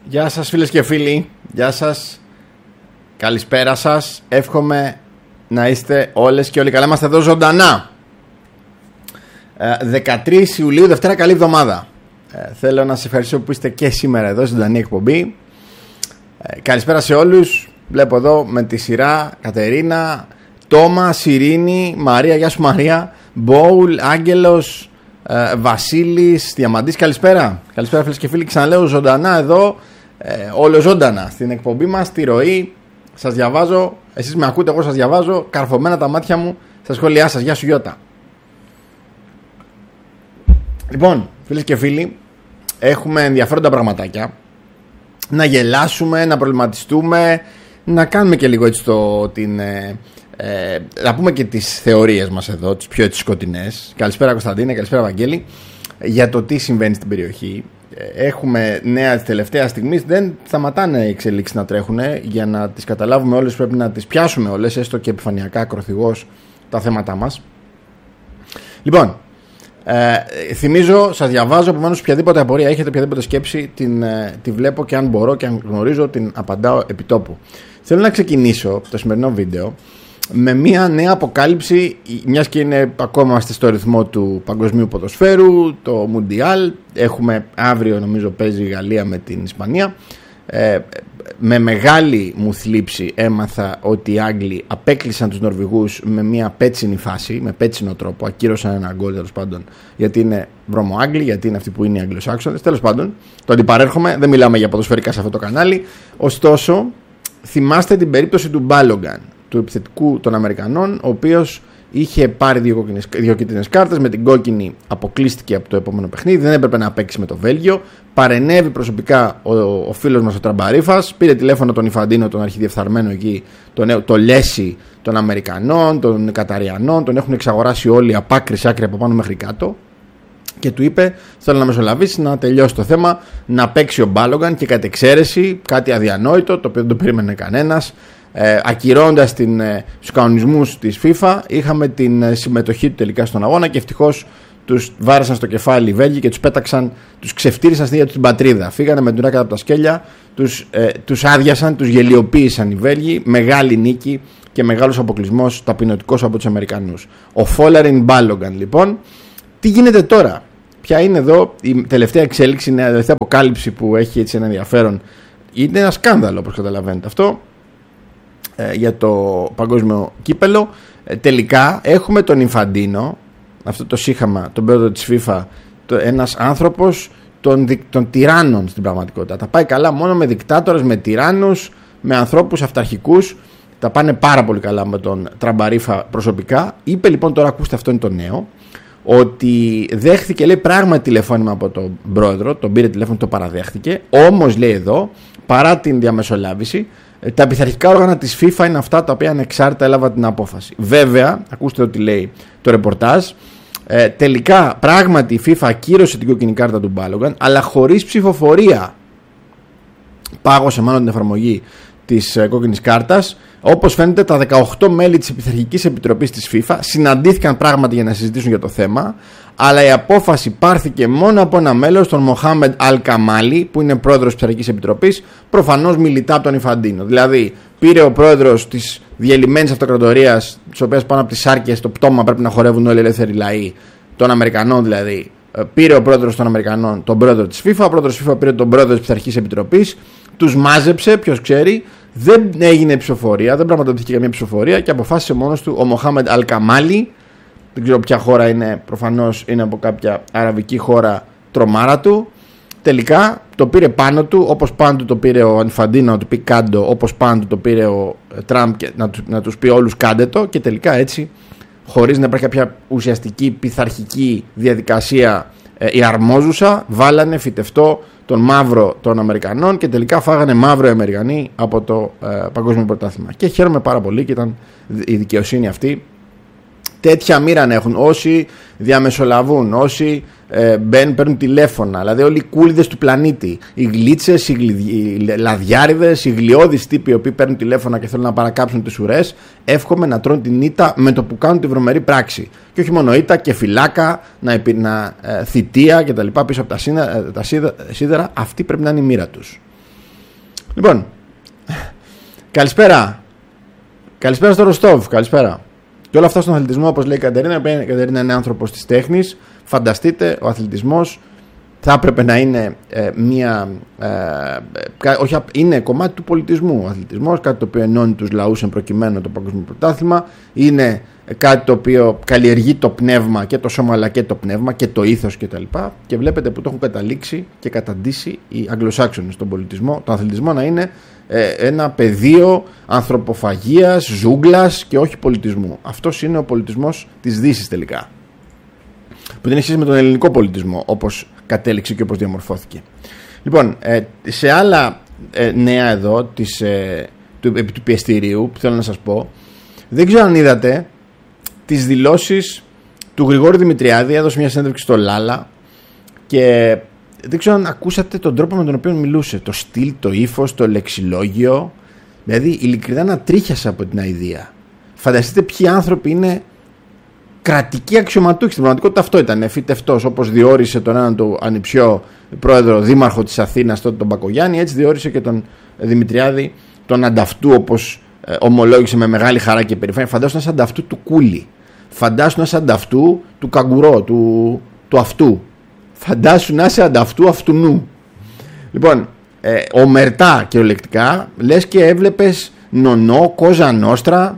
Γεια σας φίλες και φίλοι, γεια σας, καλησπέρα σας. Εύχομαι να είστε όλες και όλοι καλά. Είμαστε εδώ ζωντανά 13 Ιουλίου, Δευτέρα, καλή εβδομάδα. Θέλω να σας ευχαριστήσω που είστε και σήμερα εδώ, ζωντανή εκπομπή. Καλησπέρα σε όλους. Βλέπω εδώ με τη σειρά Κατερίνα, Τόμα, Σιρήνη, Μαρία, γεια σου Μαρία, Μπόουλ, Άγγελος, Βασίλης, Διαμαντής, καλησπέρα. Καλησπέρα φίλες και φίλοι, ξαναλέω ζωντανά εδώ, όλο ζωντανά στην εκπομπή μας, στη ροή. Σας διαβάζω, εσείς με ακούτε, εγώ σας διαβάζω, καρφωμένα τα μάτια μου στα σχόλιά σας. Γεια σου Γιώτα. Λοιπόν, φίλες και φίλοι, έχουμε ενδιαφέροντα πραγματάκια. Να γελάσουμε, να προβληματιστούμε, να κάνουμε και λίγο έτσι να πούμε και τις θεωρίες μας εδώ, τις πιο έτσι σκοτεινές. Καλησπέρα Κωνσταντίνε, καλησπέρα Βαγγέλη. Για το τι συμβαίνει στην περιοχή. Έχουμε νέα της τελευταίας στιγμής. Δεν σταματάνε οι εξελίξεις να τρέχουν. Για να τις καταλάβουμε όλες πρέπει να τις πιάσουμε όλες, έστω και επιφανειακά, ακροθυγώς, τα θέματά μας. Λοιπόν, θυμίζω, σας διαβάζω, επομένως οποιαδήποτε απορία έχετε, οποιαδήποτε σκέψη τη βλέπω και αν μπορώ και αν γνωρίζω την απαντάω επιτόπου. Θέλω να ξεκινήσω το σημερινό βίντεο με μια νέα αποκάλυψη, μιας και είναι ακόμα στο ρυθμό του παγκοσμίου ποδοσφαίρου, το Μουντιάλ. Έχουμε αύριο, νομίζω, παίζει η Γαλλία με την Ισπανία. Με μεγάλη μου θλίψη έμαθα ότι οι Άγγλοι απέκλεισαν τους Νορβηγούς με μια πέτσινη φάση, με πέτσινο τρόπο. Ακύρωσαν ένα γκολ, τέλος πάντων, γιατί είναι βρωμοάγγλοι, γιατί είναι αυτοί που είναι οι Αγγλοσάξονες. Τέλος πάντων, το αντιπαρέρχομαι, δεν μιλάμε για ποδοσφαιρικά σε αυτό το κανάλι. Ωστόσο, θυμάστε την περίπτωση του Μπάλογκαν, του επιθετικού των Αμερικανών, ο οποίος είχε πάρει δύο κίτρινες κάρτες. Με την κόκκινη αποκλείστηκε από το επόμενο παιχνίδι, δεν έπρεπε να παίξει με το Βέλγιο. Παρενέβη προσωπικά ο φίλος μας ο Τραμπαρίφας, πήρε τηλέφωνο τον Ιφαντίνο, τον αρχιδιεφθαρμένο εκεί, το Λέση των Αμερικανών, των Καταριανών, τον έχουν εξαγοράσει όλοι από άκρη σε άκρη, από πάνω μέχρι κάτω, και του είπε: θέλω να μεσολαβήσει, να τελειώσει το θέμα, να παίξει ο Μπάλογκαν, και κατ' εξαίρεση, κάτι αδιανόητο, το οποίο δεν το περίμενε κανένας, ακυρώντας τους κανονισμούς της FIFA, είχαμε την συμμετοχή του τελικά στον αγώνα, και ευτυχώς τους βάρεσαν στο κεφάλι οι Βέλγοι και τους πέταξαν, τους ξεφτύρισαν στην ίδια την πατρίδα. Φύγανε με ντουράκια από τα σκέλια, τους άδειασαν, τους γελιοποίησαν οι Βέλγοι. Μεγάλη νίκη και μεγάλος αποκλεισμός ταπεινωτικός από τους Αμερικανούς. Ο Φόλαριν Μπάλογκαν, λοιπόν. Τι γίνεται τώρα? Ποια είναι εδώ η τελευταία εξέλιξη, η τελευταία αποκάλυψη που έχει έτσι ένα ενδιαφέρον? Είναι ένα σκάνδαλο, όπως καταλαβαίνετε αυτό, για το παγκόσμιο κύπελο. Τελικά έχουμε τον Ιφαντίνο, αυτό το σύγχαμα, τον πρόεδρο της FIFA, ένας άνθρωπος των τυράννων στην πραγματικότητα. Τα πάει καλά μόνο με δικτάτορες, με τυράννους, με ανθρώπους αυταρχικούς. Τα πάνε πάρα πολύ καλά με τον Τραμπαρίφα προσωπικά. Είπε λοιπόν τώρα, ακούστε, αυτό είναι το νέο, ότι δέχθηκε, λέει, πράγματι τηλεφώνημα από τον πρόεδρο, τον πήρε τηλέφωνο, το παραδέχτηκε. Όμως, λέει εδώ, παρά την διαμεσολάβηση, τα πειθαρχικά όργανα της FIFA είναι αυτά τα οποία ανεξάρτητα έλαβαν την απόφαση. Βέβαια, ακούστε ότι λέει το ρεπορτάζ, τελικά πράγματι η FIFA ακύρωσε την κόκκινη κάρτα του Μπάλογκαν, αλλά χωρίς ψηφοφορία. Πάγωσε μάλλον την εφαρμογή της κόκκινης κάρτας. Όπως φαίνεται, τα 18 μέλη της Επιθαρχικής Επιτροπής της FIFA συναντήθηκαν πράγματι για να συζητήσουν για το θέμα, αλλά η απόφαση πάρθηκε μόνο από ένα μέλος, τον Μοχάμεντ Αλ Καμάλι, που είναι πρόεδρος της Επιθαρχικής Επιτροπής, προφανώς μιλητά από τον Ιφαντίνο. Δηλαδή, πήρε ο πρόεδρος της διελειμμένης αυτοκρατορίας, της οποίας πάνω από τις σάρκες το πτώμα πρέπει να χορεύουν όλοι οι ελεύθεροι λαοί, των Αμερικανών δηλαδή. Πήρε ο πρόεδρος των Αμερικανών τον πρόεδρο της FIFA, ο πρόεδρος της FIFA πήρε τον πρόεδρο της Επιθαρχικής Επιτροπής, τους μάζεψε, ποιος ξέρει. Δεν έγινε ψηφοφορία, δεν πραγματοποιήθηκε καμία ψηφοφορία και αποφάσισε μόνος του ο Μοχάμεντ Αλ Καμάλι. Δεν ξέρω ποια χώρα είναι, προφανώς είναι από κάποια αραβική χώρα τρομάρα του. Τελικά το πήρε πάνω του, όπως πάνω του το πήρε ο Ιφαντίνο να του πει κάντο, όπως πάνω του το πήρε ο Τραμπ και να τους πει όλους κάντε το, και τελικά έτσι, χωρίς να υπάρχει κάποια ουσιαστική πειθαρχική διαδικασία η αρμόζουσα, βάλανε φυτευτό τον μαύρο των Αμερικανών και τελικά φάγανε μαύρο οι Αμερικανοί από το παγκόσμιο πρωτάθλημα. Και χαίρομαι πάρα πολύ, και ήταν η δικαιοσύνη αυτή. Τέτοια μοίρα να έχουν όσοι διαμεσολαβούν, όσοι παίρνουν τηλέφωνα, δηλαδή όλοι οι κούλιδες του πλανήτη, οι γλίτσες, οι λαδιάριδες, οι γλιώδεις τύποι οι οποίοι παίρνουν τηλέφωνα και θέλουν να παρακάψουν τις ουρές. Εύχομαι να τρώνε την ήττα με το που κάνουν τη βρωμερή πράξη. Και όχι μόνο ήττα, και φυλάκα, θητεία κτλ. Πίσω από τα σίδερα. Αυτή πρέπει να είναι η μοίρα τους. Λοιπόν, καλησπέρα. Καλησπέρα στο Ροστόβ, καλησπέρα. Και όλα αυτά στον αθλητισμό, όπως λέει η Κατερίνα. Η Κατερίνα είναι άνθρωπος της τέχνης. Φανταστείτε, ο αθλητισμός θα έπρεπε να είναι είναι κομμάτι του πολιτισμού. Ο αθλητισμός, κάτι το οποίο ενώνει τους λαούς εν προκειμένου το παγκόσμιο πρωτάθλημα. Είναι κάτι το οποίο καλλιεργεί το πνεύμα και το σώμα, αλλά και το πνεύμα και το ήθος κτλ. Και βλέπετε που το έχουν καταλήξει και καταντήσει οι Αγγλοσάξονες στον πολιτισμό, τον αθλητισμό να είναι ένα πεδίο ανθρωποφαγίας, ζούγκλας και όχι πολιτισμού. Αυτός είναι ο πολιτισμός της Δύσης τελικά, που δεν έχει σχέση με τον ελληνικό πολιτισμό όπως κατέληξε και όπως διαμορφώθηκε. Λοιπόν, σε άλλα νέα εδώ του πιεστηρίου που θέλω να σας πω, δεν ξέρω αν είδατε τις δηλώσεις του Γρηγόρη Δημητριάδη. Έδωσε μια συνέντευξη στο Λάλα και δεν ξέρω αν ακούσατε τον τρόπο με τον οποίο μιλούσε, το στυλ, το ύφος, το λεξιλόγιο. Δηλαδή ειλικρινά να τρίχιασα από την αηδία. Φανταστείτε ποιοι άνθρωποι είναι κρατικοί αξιωματούχοι. Στην πραγματικότητα αυτό ήταν φυτευτός, όπως διόρισε τον έναν του ανιψιό πρόεδρο δήμαρχο της Αθήνας, τότε τον Μπακογιάννη, έτσι διόρισε και τον Δημητριάδη, τον ανταυτού, όπως ομολόγησε με μεγάλη χαρά και περηφάνεια. Φαντάσου να είσαι ανταυτού του Κούλι. Φαντάσου να είσαι ανταυτού του Καγκουρό, του αυτού. Φαντάσου να είσαι ανταυτού αυτουνού. Λοιπόν, ομερτά κυριολεκτικά, λες και έβλεπες νονό, κόζα νόστρα,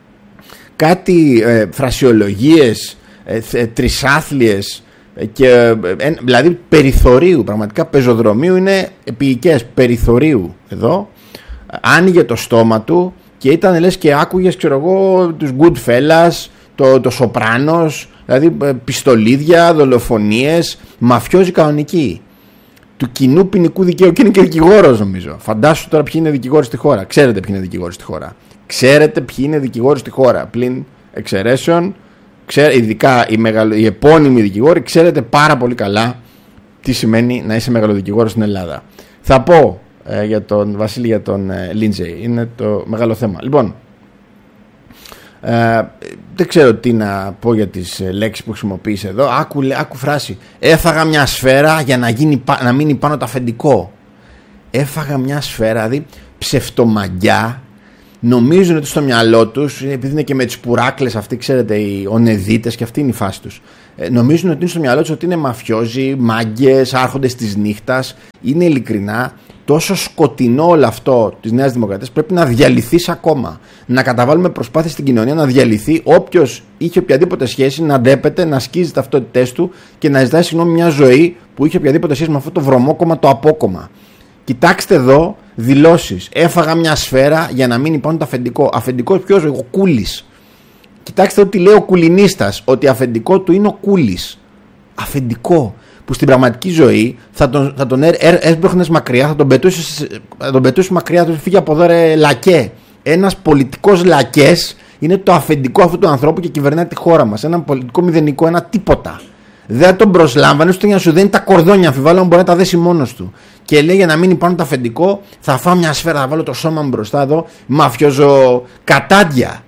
κάτι φρασιολογίες, τρισάθλιες, και, δηλαδή περιθωρίου, πραγματικά πεζοδρομίου, είναι επίοικες περιθωρίου εδώ. Άνοιγε το στόμα του και ήταν λες και άκουγες, ξέρω εγώ, τους Goodfellas, το Σοπράνος, δηλαδή πιστολίδια, δολοφονίες, μαφιόζοι κανονικοί του κοινού ποινικού δικαίου, και είναι και δικηγόρος νομίζω. Φαντάσου τώρα ποιοι είναι δικηγόροι στη χώρα. Ξέρετε ποιοι είναι δικηγόροι στη χώρα. Ξέρετε ποιοι είναι δικηγόροι στη χώρα. Πλην εξαιρέσεων, ειδικά οι επώνυμοι δικηγόροι, ξέρετε πάρα πολύ καλά τι σημαίνει να είσαι μεγαλοδικηγόρος στην Ελλάδα. Θα πω για τον Βασίλη, για τον Λίντζεϊ. Είναι το μεγάλο θέμα. Λοιπόν, δεν ξέρω τι να πω για τις λέξεις που χρησιμοποίησε εδώ. Άκου φράση. Έφαγα μια σφαίρα για να μείνει πάνω το αφεντικό. Έφαγα μια σφαίρα, δηλαδή ψευτομαγκιά. Νομίζουν ότι στο μυαλό τους, επειδή είναι και με τις πουράκλες αυτοί, ξέρετε, οι ονεδίτες, και αυτή είναι η φάση τους. Νομίζουν ότι είναι στο μυαλό τους ότι είναι μαφιόζοι, μάγκες, άρχοντες της νύχτας. Είναι ειλικρινά τόσο σκοτεινό όλο αυτό της Νέας Δημοκρατίας. Πρέπει να διαλυθεί ακόμα. Να καταβάλουμε προσπάθειες στην κοινωνία να διαλυθεί. Όποιος είχε οποιαδήποτε σχέση να ντέπεται, να σκίζει ταυτότητές του και να ζητάει συγγνώμη μια ζωή που είχε οποιαδήποτε σχέση με αυτό το βρωμόκομμα, το απόκομμα. Κοιτάξτε εδώ δηλώσεις. Έφαγα μια σφαίρα για να μείνει πάνω το αφεντικό. Αφεντικός ποιος? Ο Κούλης. Κοιτάξτε ότι λέει ο Κουλινίστας, ότι αφεντικό του είναι ο Κούλης. Αφεντικό. Που στην πραγματική ζωή θα τον έσπροχνες μακριά, θα τον πετούσεις μακριά, θα φύγει από εδώ, ρε λακέ. Ένας πολιτικός λακές είναι το αφεντικό αυτού του ανθρώπου και κυβερνάει τη χώρα μας. Ένα πολιτικό μηδενικό, ένα τίποτα. Δεν τον προσλάμβανε ούτε για να σου δίνει τα κορδόνια, αμφιβάλλω μπορεί να τα δέσει μόνος του. Και λέει για να μείνει πάνω το αφεντικό, θα φάω μια σφαίρα, θα βάλω το σώμα μου μπροστά εδώ, μαφιόζο κατάντια.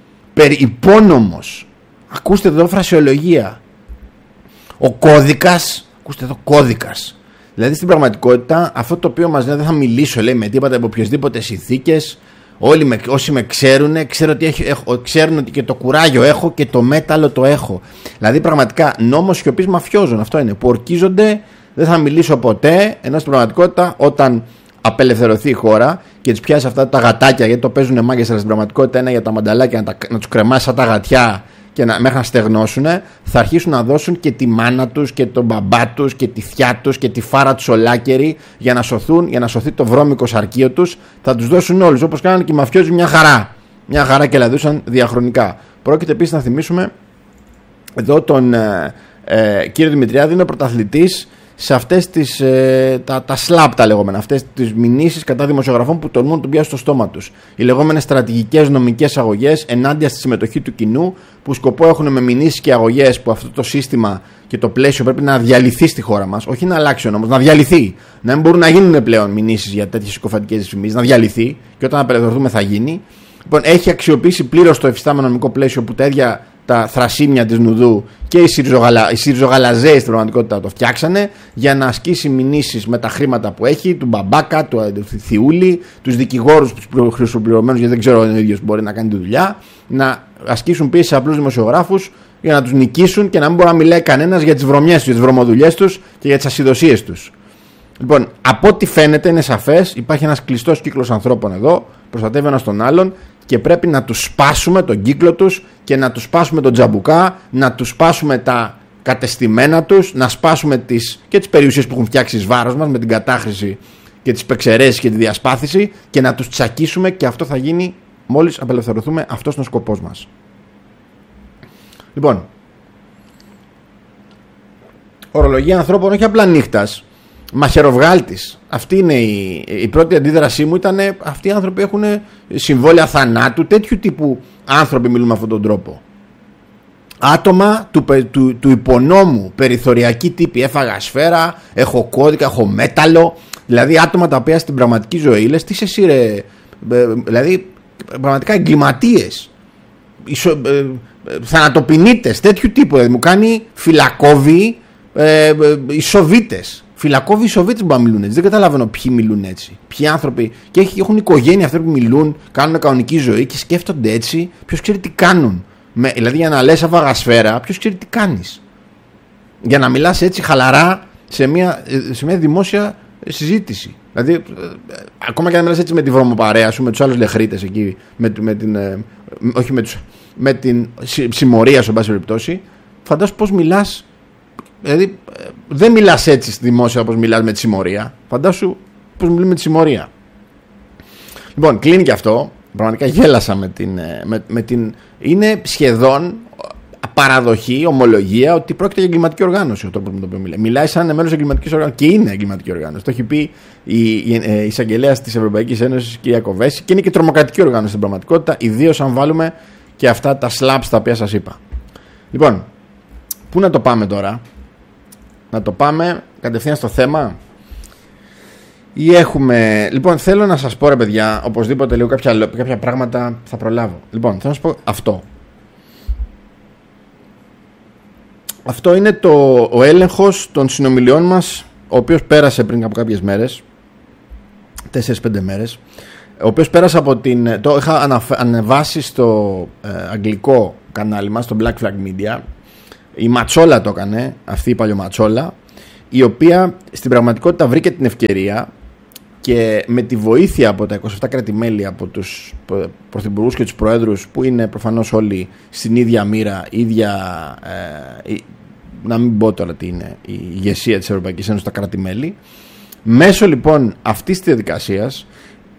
Υπόνομος. Ακούστε εδώ φρασιολογία. Ο κώδικας, ακούστε εδώ κώδικας. Δηλαδή στην πραγματικότητα αυτό το οποίο μας λέει, δεν θα μιλήσω λέει με τίποτα από οποιοσδήποτε συνθήκες. Όλοι όσοι με ξέρουν, ξέρουν ότι και το κουράγιο έχω και το μέταλλο το έχω. Δηλαδή πραγματικά νόμος σιωπής μαφιόζων, αυτό είναι, που ορκίζονται, δεν θα μιλήσω ποτέ, ενώ στην πραγματικότητα όταν απελευθερωθεί η χώρα και τις πιάσει αυτά τα γατάκια, γιατί το παίζουν μάγκες, αλλά στην πραγματικότητα είναι για τα μανταλάκια να τους κρεμάσει σαν τα γατιά και μέχρι να στεγνώσουν, θα αρχίσουν να δώσουν και τη μάνα τους και τον μπαμπά τους και τη θιά τους και τη φάρα τους ολάκερη για να σωθούν, για να σωθεί το βρώμικο σαρκείο τους. Θα τους δώσουν όλους, όπως κάνανε και οι μαφιόζοι, μια χαρά. Μια χαρά και λαδούσαν διαχρονικά. Πρόκειται επίσης να θυμίσουμε εδώ τον κύριο Δημητριάδη, είναι ο πρωταθλητής σε αυτές τις τα slap τα λεγόμενα, αυτές τις μηνύσεις κατά δημοσιογραφών που τολμούν να του πιάσουν στο στόμα τους. Οι λεγόμενες στρατηγικές νομικές αγωγές ενάντια στη συμμετοχή του κοινού, που σκοπό έχουν με μηνύσεις και αγωγές που αυτό το σύστημα και το πλαίσιο πρέπει να διαλυθεί στη χώρα μας. Όχι να αλλάξει ο νόμος, να διαλυθεί. Να μην μπορούν να γίνουν πλέον μηνύσεις για τέτοιες συκοφαντικές διαφημίσεις, να διαλυθεί και όταν απελευθερωθούμε θα γίνει. Λοιπόν, έχει αξιοποιήσει πλήρως το εφιστάμενο νομικό πλαίσιο που τα ίδια τα θρασίμια της Νουδού και οι Συριζογαλαζέοι στην πραγματικότητα το φτιάξανε για να ασκήσει μηνύσεις με τα χρήματα που έχει, του Μπαμπάκα, του Θιούλη, τους δικηγόρους, τους χρυσοπληρωμένους, γιατί δεν ξέρω αν ο ίδιος μπορεί να κάνει τη δουλειά, να ασκήσουν πίεση σε απλούς δημοσιογράφους για να τους νικήσουν και να μην μπορεί να μιλάει κανένας για τις βρωμιές τους, για τις βρωμοδουλειές τους και για τις ασυδοσίες τους. Λοιπόν, από ό,τι φαίνεται είναι σαφές, υπάρχει ένας κλειστός κύκλος ανθρώπων εδώ, προστατεύει ένας τον άλλον και πρέπει να τους σπάσουμε τον κύκλο τους και να τους σπάσουμε τον τζαμπουκά, να τους σπάσουμε τα κατεστημένα τους, να σπάσουμε και τις περιουσίες που έχουν φτιάξει εις βάρος μας με την κατάχρηση και τις εξαιρέσεις και τη διασπάθηση και να τους τσακίσουμε, και αυτό θα γίνει μόλις απελευθερωθούμε. Αυτός είναι ο σκοπός μας. Λοιπόν, ορολογία ανθρώπων όχι απλά νύχτας, μαχαιροβγάλτης. Αυτή είναι η πρώτη αντίδρασή μου, ήταν αυτοί οι άνθρωποι έχουν συμβόλαια θανάτου, τέτοιου τύπου άνθρωποι μιλούν με αυτόν τον τρόπο. Άτομα του υπονόμου, περιθωριακοί τύποι, έφαγα σφαίρα, έχω κώδικα, έχω μέταλλο, δηλαδή άτομα τα οποία στην πραγματική ζωή λες τι σε εσύ ρε, δηλαδή πραγματικά εγκληματίες, θανατοποινήτες, τέτοιου τύπου, δηλαδή μου κάνει φυλακόβοι, οι Σοβίτες. Φυλακόβοι οι Σοβίτες που μιλούν έτσι. Δεν καταλαβαίνω ποιοι μιλούν έτσι. Ποιοι άνθρωποι. Και έχουν οικογένεια αυτοί που μιλούν, κάνουν κανονική ζωή και σκέφτονται έτσι. Ποιος ξέρει τι κάνουν. Δηλαδή για να λες αβαγασφαίρα, ποιος ξέρει τι κάνεις. Για να μιλάς έτσι χαλαρά σε μια δημόσια συζήτηση. Δηλαδή, ακόμα και να μιλάς έτσι με τη βρωμοπαρέα σου, με τους άλλους λεχρίτες εκεί, με την συμμορία σου, εν πάση περιπτώσει, φαντάσου πώς μιλάς. Δηλαδή δεν μιλάς έτσι στη δημόσια όπως μιλάς με τη συμμορία. Φαντάσου πώς μιλούμε με τη συμμορία. Λοιπόν, κλείνει και αυτό. Πραγματικά γέλασα με την... Είναι σχεδόν παραδοχή, ομολογία ότι πρόκειται για εγκληματική οργάνωση ο τρόπος με τον οποίο μιλάει. Μιλάει σαν μέλος εγκληματικής οργάνωσης και είναι εγκληματική οργάνωση. Το έχει πει η εισαγγελέας της Ευρωπαϊκής Ένωσης, κυρία Κοβέση, και είναι και τρομοκρατική οργάνωση στην πραγματικότητα, ιδίως αν βάλουμε και αυτά τα slaps τα οποία σας είπα. Λοιπόν, πού να το πάμε τώρα? Να το πάμε κατευθείαν στο θέμα ή έχουμε... Λοιπόν, θέλω να σας πω ρε παιδιά, οπωσδήποτε λίγο κάποια πράγματα θα προλάβω. Λοιπόν, θέλω να σας πω αυτό. Αυτό είναι ο έλεγχος των συνομιλιών μας, ο οποίος πέρασε πριν από κάποιες μέρες, 4-5 μέρες, ο οποίος πέρασε από το είχα ανεβάσει στο αγγλικό κανάλι μας, στο Black Flag Media. Η Ματσόλα το έκανε, αυτή η παλιωματσόλα, η οποία στην πραγματικότητα βρήκε την ευκαιρία και με τη βοήθεια από τα 27 κράτη-μέλη, από τους πρωθυπουργούς και τους προέδρους, που είναι προφανώς όλοι στην ίδια μοίρα, να μην πω τώρα τι είναι η ηγεσία της Ευρωπαϊκής Ένωσης, τα κράτη-μέλη, μέσω λοιπόν αυτής της διαδικασίας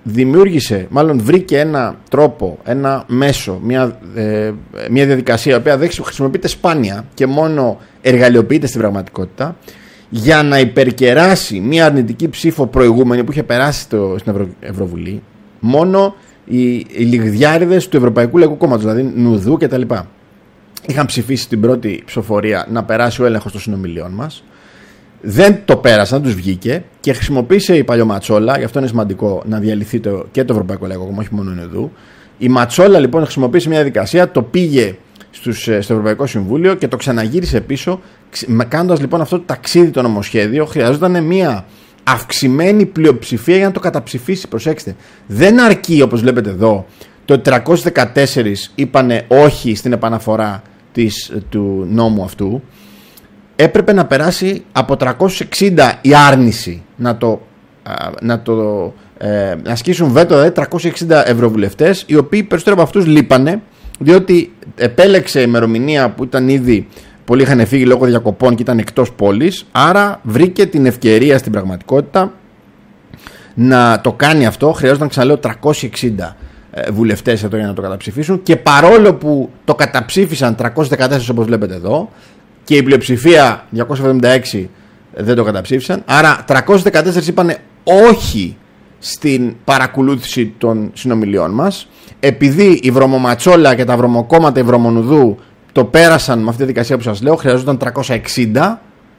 βρήκε ένα τρόπο, ένα μέσο, μια διαδικασία η οποία δεν χρησιμοποιείται σπάνια και μόνο εργαλειοποιείται στην πραγματικότητα, για να υπερκεράσει μια αρνητική ψήφο προηγούμενη που είχε περάσει στην Ευρωβουλή, μόνο οι λιγδιάριδες του Ευρωπαϊκού Λαϊκού Κόμματος, δηλαδή Νουδού κτλ. Είχαν ψηφίσει στην πρώτη ψηφοφορία να περάσει ο έλεγχος των συνομιλιών μας. Δεν το πέρασαν, τους βγήκε και χρησιμοποίησε η παλιωματσόλα. Γι' αυτό είναι σημαντικό να διαλυθεί και το Ευρωπαϊκό Λαϊκό Κόμμα, όχι μόνο Νουδού. Η Ματσόλα λοιπόν χρησιμοποίησε μια διαδικασία, το πήγε στο Ευρωπαϊκό Συμβούλιο και το ξαναγύρισε πίσω. Κάνοντας λοιπόν αυτό το ταξίδι το νομοσχέδιο, χρειαζόταν μια αυξημένη πλειοψηφία για να το καταψηφίσει. Προσέξτε, δεν αρκεί, όπως βλέπετε εδώ, το 414 είπανε όχι στην επαναφορά του νόμου αυτού. Έπρεπε να περάσει από 360 η άρνηση να ασκήσουν βέτο, δηλαδή 360 ευρωβουλευτές, οι οποίοι περισσότεροι από αυτούς λείπανε, διότι επέλεξε ημερομηνία που ήταν ήδη, πολλοί είχαν φύγει λόγω διακοπών και ήταν εκτός πόλης, άρα βρήκε την ευκαιρία στην πραγματικότητα να το κάνει αυτό. Χρειάζονταν, ξαναλέω, 360 βουλευτές εδώ για να το καταψηφίσουν, και παρόλο που το καταψήφισαν 314 όπως βλέπετε εδώ και η πλειοψηφία 276 δεν το καταψήφισαν, άρα 314 είπανε όχι στην παρακολούθηση των συνομιλιών μας. Επειδή η βρωμοματσόλα και τα βρωμοκόμματα, η βρωμονουδού το πέρασαν με αυτή τη δικασία που σας λέω, χρειαζόταν 360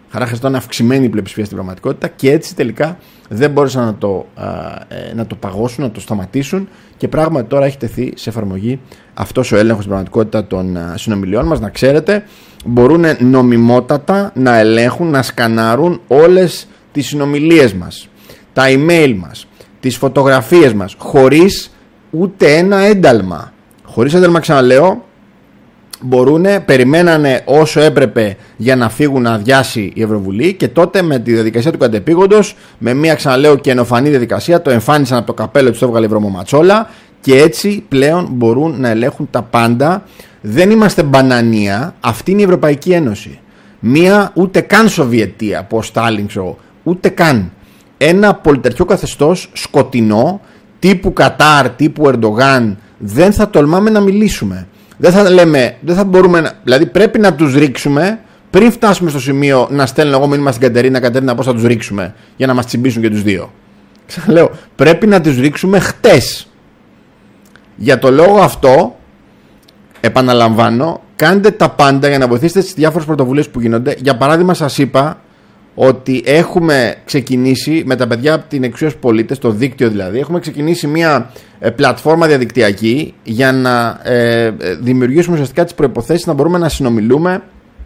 Χαρά χρειαζόταν αυξημένη πλειοψηφία στην πραγματικότητα και έτσι τελικά δεν μπόρεσαν να το παγώσουν, να το σταματήσουν και πράγματι τώρα έχει τεθεί σε εφαρμογή αυτός ο έλεγχος στην πραγματικότητα των συνομιλιών μας. Να ξέρετε, μπορούν νομιμότατα να ελέγχουν, να σκανάρουν όλες τις συνομιλίες μας, τα email μας, τις φωτογραφίες μας, χωρίς ούτε ένα ένταλμα. Χωρίς ένταλμα, ξαναλέω, περιμένανε όσο έπρεπε για να φύγουν να αδειάσει η Ευρωβουλή και τότε με τη διαδικασία του κατεπήγοντος, με μια, ξαναλέω, και ενοφανή διαδικασία, το εμφάνισαν από το καπέλο του, το έβγαλε η Ευρωμαματσόλα και έτσι πλέον μπορούν να ελέγχουν τα πάντα. Δεν είμαστε μπανανία, αυτή είναι η Ευρωπαϊκή Ένωση. Μία ούτε καν Σοβιετία, από Στάλιν, ούτε καν. Ένα πολιταρχικό καθεστώς σκοτεινό, τύπου Κατάρ, τύπου Ερντογάν, δεν θα τολμάμε να μιλήσουμε. Δεν θα λέμε, δεν θα μπορούμε, δηλαδή πρέπει να τους ρίξουμε πριν φτάσουμε στο σημείο να στέλνω εγώ μήνυμα στην Κατερίνα πώς θα τους ρίξουμε για να μας τσιμπήσουν και τους δύο. Ξαναλέω, πρέπει να τους ρίξουμε χτες. Για το λόγο αυτό, επαναλαμβάνω, κάντε τα πάντα για να βοηθήσετε στις διάφορες πρωτοβουλίες που γίνονται. Για παράδειγμα, σας είπα ότι έχουμε ξεκινήσει με τα παιδιά από την Εξουσία στους Πολίτες, το δίκτυο δηλαδή, έχουμε ξεκινήσει μια πλατφόρμα διαδικτυακή για να δημιουργήσουμε ουσιαστικά τις προϋποθέσεις να μπορούμε να συνομιλούμε,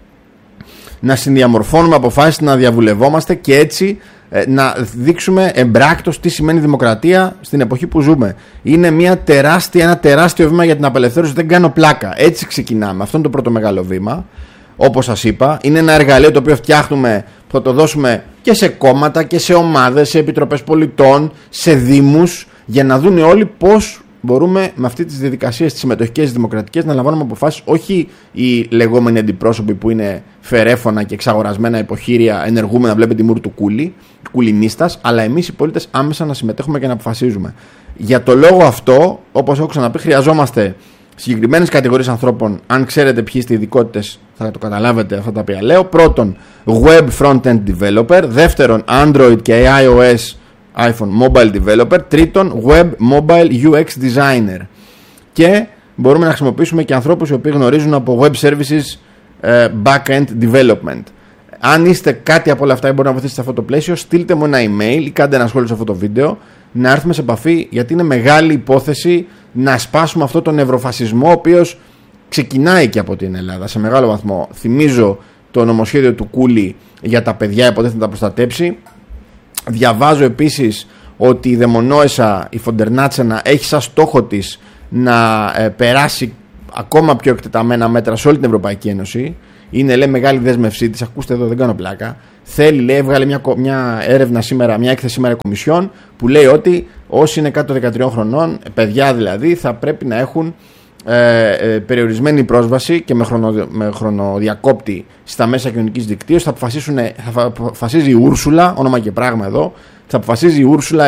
να συνδιαμορφώνουμε αποφάσεις, να διαβουλευόμαστε και έτσι να δείξουμε εμπράκτος τι σημαίνει δημοκρατία στην εποχή που ζούμε. Είναι ένα τεράστιο βήμα για την απελευθέρωση, δεν κάνω πλάκα. Έτσι ξεκινάμε. Αυτό είναι το πρώτο μεγάλο βήμα. Όπως σας είπα, είναι ένα εργαλείο το οποίο φτιάχνουμε, που θα το δώσουμε και σε κόμματα και σε ομάδες, σε επιτροπές πολιτών, σε δήμους, για να δουν όλοι πώς μπορούμε με αυτές τις διαδικασίες, τις συμμετοχικές δημοκρατικές, να λαμβάνουμε αποφάσεις, όχι οι λεγόμενοι αντιπρόσωποι που είναι φερέφωνα και εξαγορασμένα υποχείρια, ενεργούμενα, βλέπετε τη μούρη του κουλινίστας, αλλά εμείς οι πολίτες άμεσα να συμμετέχουμε και να αποφασίζουμε. Για το λόγο αυτό, όπως έχω ξαναπεί, χρειαζόμαστε συγκεκριμένες κατηγορίες ανθρώπων. Αν ξέρετε ποιοι είστε ειδικότητες, θα το καταλάβετε αυτά τα οποία λέω. Πρώτον, Web Frontend Developer. Δεύτερον, Android και iOS iPhone Mobile Developer. Τρίτον, Web Mobile UX Designer. Και μπορούμε να χρησιμοποιήσουμε και ανθρώπους οι οποίοι γνωρίζουν από Web Services Backend Development. Αν είστε κάτι από όλα αυτά και μπορείτε να βοηθήσετε σε αυτό το πλαίσιο, στείλτε μου ένα email ή κάντε ένα σχόλιο σε αυτό το βίντεο, να έρθουμε σε επαφή, γιατί είναι μεγάλη υπόθεση να σπάσουμε αυτό τον ευρωφασισμό, ο οποίος ξεκινάει και από την Ελλάδα σε μεγάλο βαθμό. Θυμίζω το νομοσχέδιο του Κούλι για τα παιδιά, υποτίθεται να τα προστατέψει. Διαβάζω επίσης ότι η δαιμονόεσα, η Φοντερνάτσενα, έχει σαν στόχο της να περάσει ακόμα πιο εκτεταμένα μέτρα σε όλη την Ευρωπαϊκή Ένωση. Είναι, λέει, μεγάλη δέσμευσή της. Ακούστε εδώ, δεν κάνω πλάκα. Θέλει, λέει, έβγαλε μια έρευνα σήμερα, μια έκθεση σήμερα Κομισιόν, που λέει ότι όσοι είναι κάτω των 13 χρονών, παιδιά δηλαδή, θα πρέπει να έχουν περιορισμένη πρόσβαση και με χρονοδιακόπτη στα μέσα κοινωνικής δικτύωσης. Θα αποφασίζει η Ούρσουλα, όνομα και πράγμα εδώ, θα αποφασίζει η Ούρσουλα,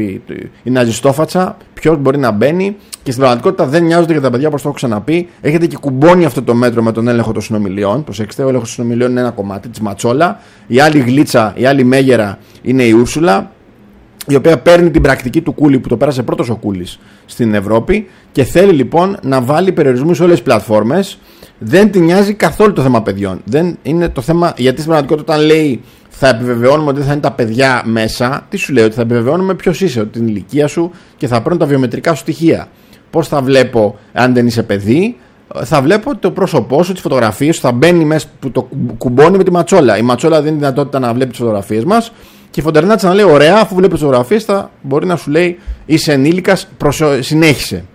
η ναζιστόφατσα, ποιος μπορεί να μπαίνει, και στην πραγματικότητα δεν νοιάζονται για τα παιδιά, όπως το έχω ξαναπεί. Έχετε και κουμπώνει αυτό το μέτρο με τον έλεγχο των συνομιλιών. Προσέξτε, ο έλεγχος των συνομιλιών είναι ένα κομμάτι της ματσόλα. Η άλλη γλίτσα, η άλλη μέγερα είναι η Ούρσουλα, η οποία παίρνει την πρακτική του Κούλι, που το πέρασε πρώτος ο Κούλης στην Ευρώπη, και θέλει λοιπόν να βάλει περιορισμούς σε όλες τις πλατφόρμες. Δεν την νοιάζει καθόλου το θέμα παιδιών. Δεν είναι το θέμα, γιατί στην πραγματικότητα όταν λέει θα επιβεβαιώνουμε ότι δεν θα είναι τα παιδιά μέσα, τι σου λέει? Ότι θα επιβεβαιώνουμε ποιος είσαι, ότι την ηλικία σου, και θα παίρνουν τα βιομετρικά σου στοιχεία. Πώς θα βλέπω αν δεν είσαι παιδί? Θα βλέπω το πρόσωπό σου, τις φωτογραφίες σου, θα μπαίνει μέσα, που το κουμπώνει με τη ματσόλα. Η ματσόλα δίνει δυνατότητα να βλέπει τις φωτογραφίες μας. Και η Φοντερνάτσα να λέει: ωραία, αφού βλέπει τις φωτογραφίες, θα μπορεί να σου λέει: είσαι ενήλικας, συνέχισε.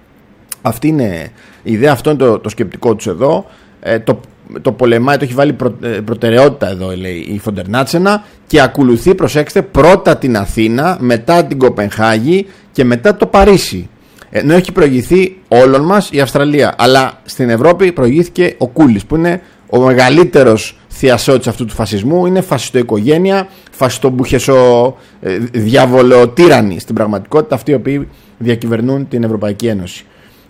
Αυτή είναι η ιδέα, αυτό είναι το σκεπτικό τους εδώ. Το πολεμάει, το έχει βάλει προτεραιότητα εδώ, λέει η Φοντερνάτσενα, και ακολουθεί, προσέξτε, πρώτα την Αθήνα, μετά την Κοπενχάγη και μετά το Παρίσι. Ενώ έχει προηγηθεί όλων μας η Αυστραλία, αλλά στην Ευρώπη προηγήθηκε ο Κούλης, που είναι ο μεγαλύτερος θειασότης αυτού του φασισμού. Είναι φασιστοοικογένεια, φασιστομπουχεσο διαβολοτύρανοι στην πραγματικότητα, αυτοί οι οποίοι διακυβερνούν την Ευρωπαϊκή Ένωση.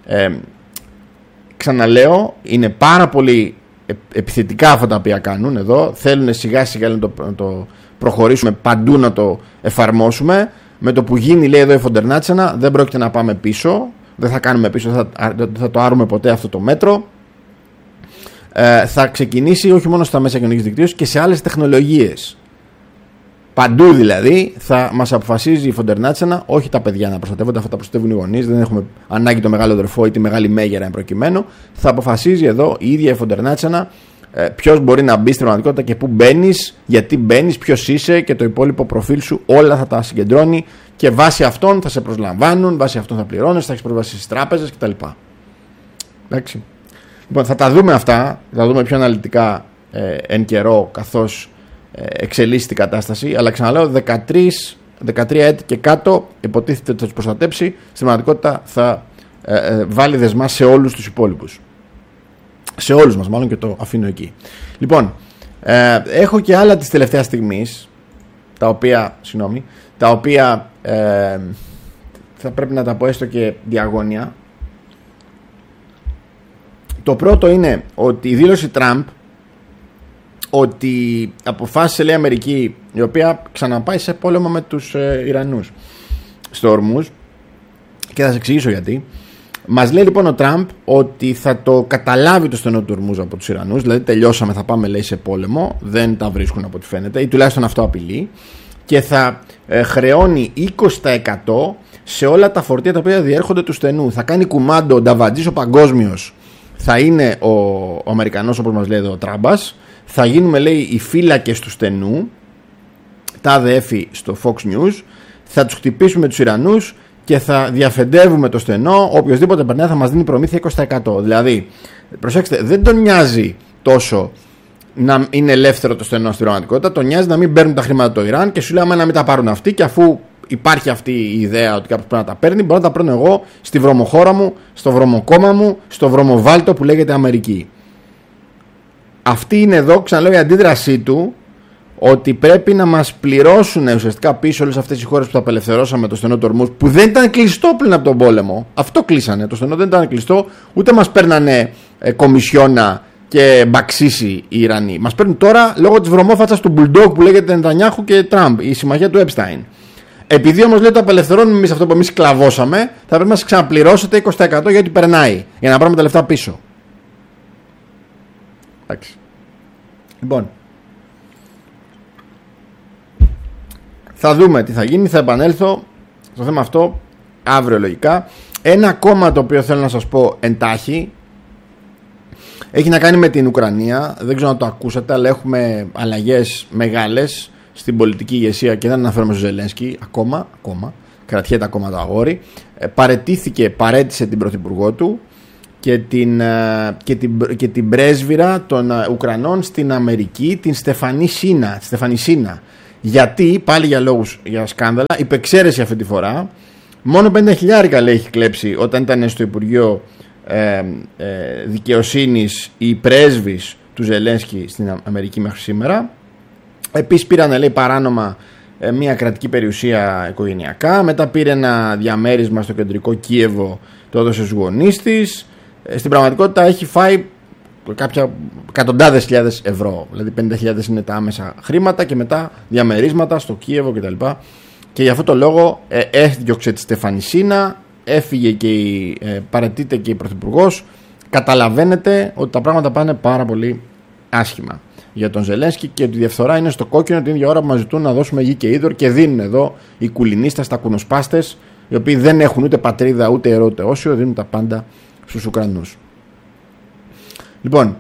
Ξαναλέω, είναι πάρα πολύ επιθετικά αυτά τα οποία κάνουν εδώ. Θέλουν σιγά σιγά να το προχωρήσουμε παντού, να το εφαρμόσουμε. Με το που γίνει, λέει εδώ η Φοντερνάτσενα, δεν πρόκειται να πάμε πίσω, δεν θα κάνουμε πίσω, δεν θα το άρουμε ποτέ αυτό το μέτρο. θα ξεκινήσει όχι μόνο στα μέσα κοινωνικής δικτύωσης και σε άλλες τεχνολογίες. Παντού δηλαδή θα μας αποφασίζει η Φοντερ-Νάτσενα, όχι τα παιδιά να προστατεύονται, αυτά τα προστατεύουν οι γονείς, δεν έχουμε ανάγκη το μεγάλο αδερφό ή τη μεγάλη μέγερα εν προκειμένου. Θα αποφασίζει εδώ η ίδια η Φοντερ-Νάτσενα ποιος μπορεί να μπει στην πραγματικότητα και πού μπαίνεις, γιατί μπαίνεις, ποιος είσαι και το υπόλοιπο προφίλ σου, όλα θα τα συγκεντρώνει και βάσει αυτών θα σε προσλαμβάνουν, βάσει αυτών θα πληρώνεις, θα έχεις πρόσβαση στις τράπεζες κτλ. Εντάξει. Λοιπόν, θα τα δούμε αυτά, θα τα δούμε πιο αναλυτικά εν καιρό καθώς εξελίσσεται η κατάσταση, αλλά ξαναλέω 13 έτη και κάτω υποτίθεται ότι θα τους προστατέψει, στην πραγματικότητα θα βάλει δεσμά σε όλους τους υπόλοιπους. Σε όλους μας μάλλον, και το αφήνω εκεί. Λοιπόν, έχω και άλλα της τελευταίας στιγμής, τα οποία θα πρέπει να τα πω έστω και διαγώνια. Το πρώτο είναι ότι η δήλωση Τραμπ ότι αποφάσισε, λέει, Αμερική, η οποία ξαναπάει σε πόλεμο με τους Ιρανούς στο Ορμούζ, και θα σας εξηγήσω γιατί. Μας λέει λοιπόν ο Τραμπ ότι θα το καταλάβει το στενό του Ορμούζ από τους Ιρανούς, δηλαδή τελειώσαμε, θα πάμε, λέει, σε πόλεμο, δεν τα βρίσκουν από ό,τι φαίνεται, ή τουλάχιστον αυτό απειλεί, και θα χρεώνει 20% σε όλα τα φορτία τα οποία διέρχονται του στενού. Θα κάνει κουμάντο ο Νταβαντζής ο παγκόσμιος, θα είναι ο Αμερικανός, όπως μας λέει εδώ ο Τράμπας, θα γίνουμε, λέει, οι φύλακες του στενού, τα ΔΕΦΗ στο Fox News, θα τους χτυπήσουμε τους Ιρανούς και θα διαφεντεύουμε το στενό, οποιοδήποτε περνάει θα μας δίνει προμήθεια 20%. Δηλαδή, προσέξτε, δεν τον νοιάζει τόσο να είναι ελεύθερο το στενό στην πραγματικότητα, τον νοιάζει να μην παίρνουν τα χρήματα το Ιράν και σου λέει, άμα να μην τα πάρουν αυτοί, και αφού υπάρχει αυτή η ιδέα ότι κάποιος πρέπει να τα παίρνει, μπορώ να τα παίρνω εγώ στη βρωμοχώρα μου, στο βρωμοκόμμα μου, στο βρωμοβάλτο που λέγεται Αμερική. Αυτή είναι εδώ, ξαναλέω, η αντίδρασή του, ότι πρέπει να μας πληρώσουν ουσιαστικά πίσω όλες αυτές οι χώρες που τα απελευθερώσαμε το στενό του Ορμούζ, που δεν ήταν κλειστό πριν από τον πόλεμο. Αυτό κλείσανε. Το στενό δεν ήταν κλειστό, ούτε μας παίρνανε κομισιόνα και μπαξίσι οι Ιρανοί. Μας παίρνουν τώρα λόγω της βρωμόφατσας του Μπουλντόγκ που λέγεται Νετανιάχου και Τραμπ, η συμμαχία του Επστάιν. Επειδή όμως, λέει, το απελευθερώνουμε εμείς αυτό που εμείς κλαβώσαμε, θα πρέπει να σας ξαναπληρώσετε 20% γιατί περνάει, για να πάρουμε τα λεφτά πίσω. Εντάξει. Λοιπόν, θα δούμε τι θα γίνει, θα επανέλθω στο θέμα αυτό αύριο λογικά. Ένα ακόμα το οποίο θέλω να σας πω εντάχει έχει να κάνει με την Ουκρανία. Δεν ξέρω αν το ακούσατε, αλλά έχουμε αλλαγές μεγάλες στην πολιτική ηγεσία και δεν αναφέρομαι στο Ζελένσκι ακόμα, κρατιέται ακόμα το αγόρι. Παρέτησε την πρωθυπουργό του και την πρέσβυρα των Ουκρανών στην Αμερική, την Στεφανισίνα. Γιατί, πάλι για λόγους, για σκάνδαλα, υπεξαίρεση αυτή τη φορά. Μόνο 50.000, λέει, έχει κλέψει όταν ήταν στο Υπουργείο Δικαιοσύνης η πρέσβης του Ζελένσκι στην Αμερική μέχρι σήμερα. Επίσης πήραν, λέει, παράνομα μια κρατική περιουσία οικογενειακά. Μετά πήρε ένα διαμέρισμα στο κεντρικό Κίεβο, το έδωσε στους γονείς της. Στην πραγματικότητα έχει φάει κάποια εκατοντάδες χιλιάδες ευρώ. Δηλαδή 50.000 είναι τα άμεσα χρήματα και μετά διαμερίσματα στο Κίεβο κτλ. Και για αυτό το λόγο έδιωξε τη Στεφανισίνα, έφυγε και παραιτείται και η πρωθυπουργός. Καταλαβαίνετε ότι τα πράγματα πάνε πάρα πολύ άσχημα για τον Ζελένσκι και ότι η διαφθορά είναι στο κόκκινο την ίδια ώρα που μας ζητούν να δώσουμε γη και είδωρ και δίνουν εδώ οι κουλινίστες, τα κουνοσπάστες, οι οποίοι δεν έχουν ούτε πατρίδα ούτε αιρώ ούτε όσιο, δίνουν τα πάντα στους Ουκρανούς. Λοιπόν,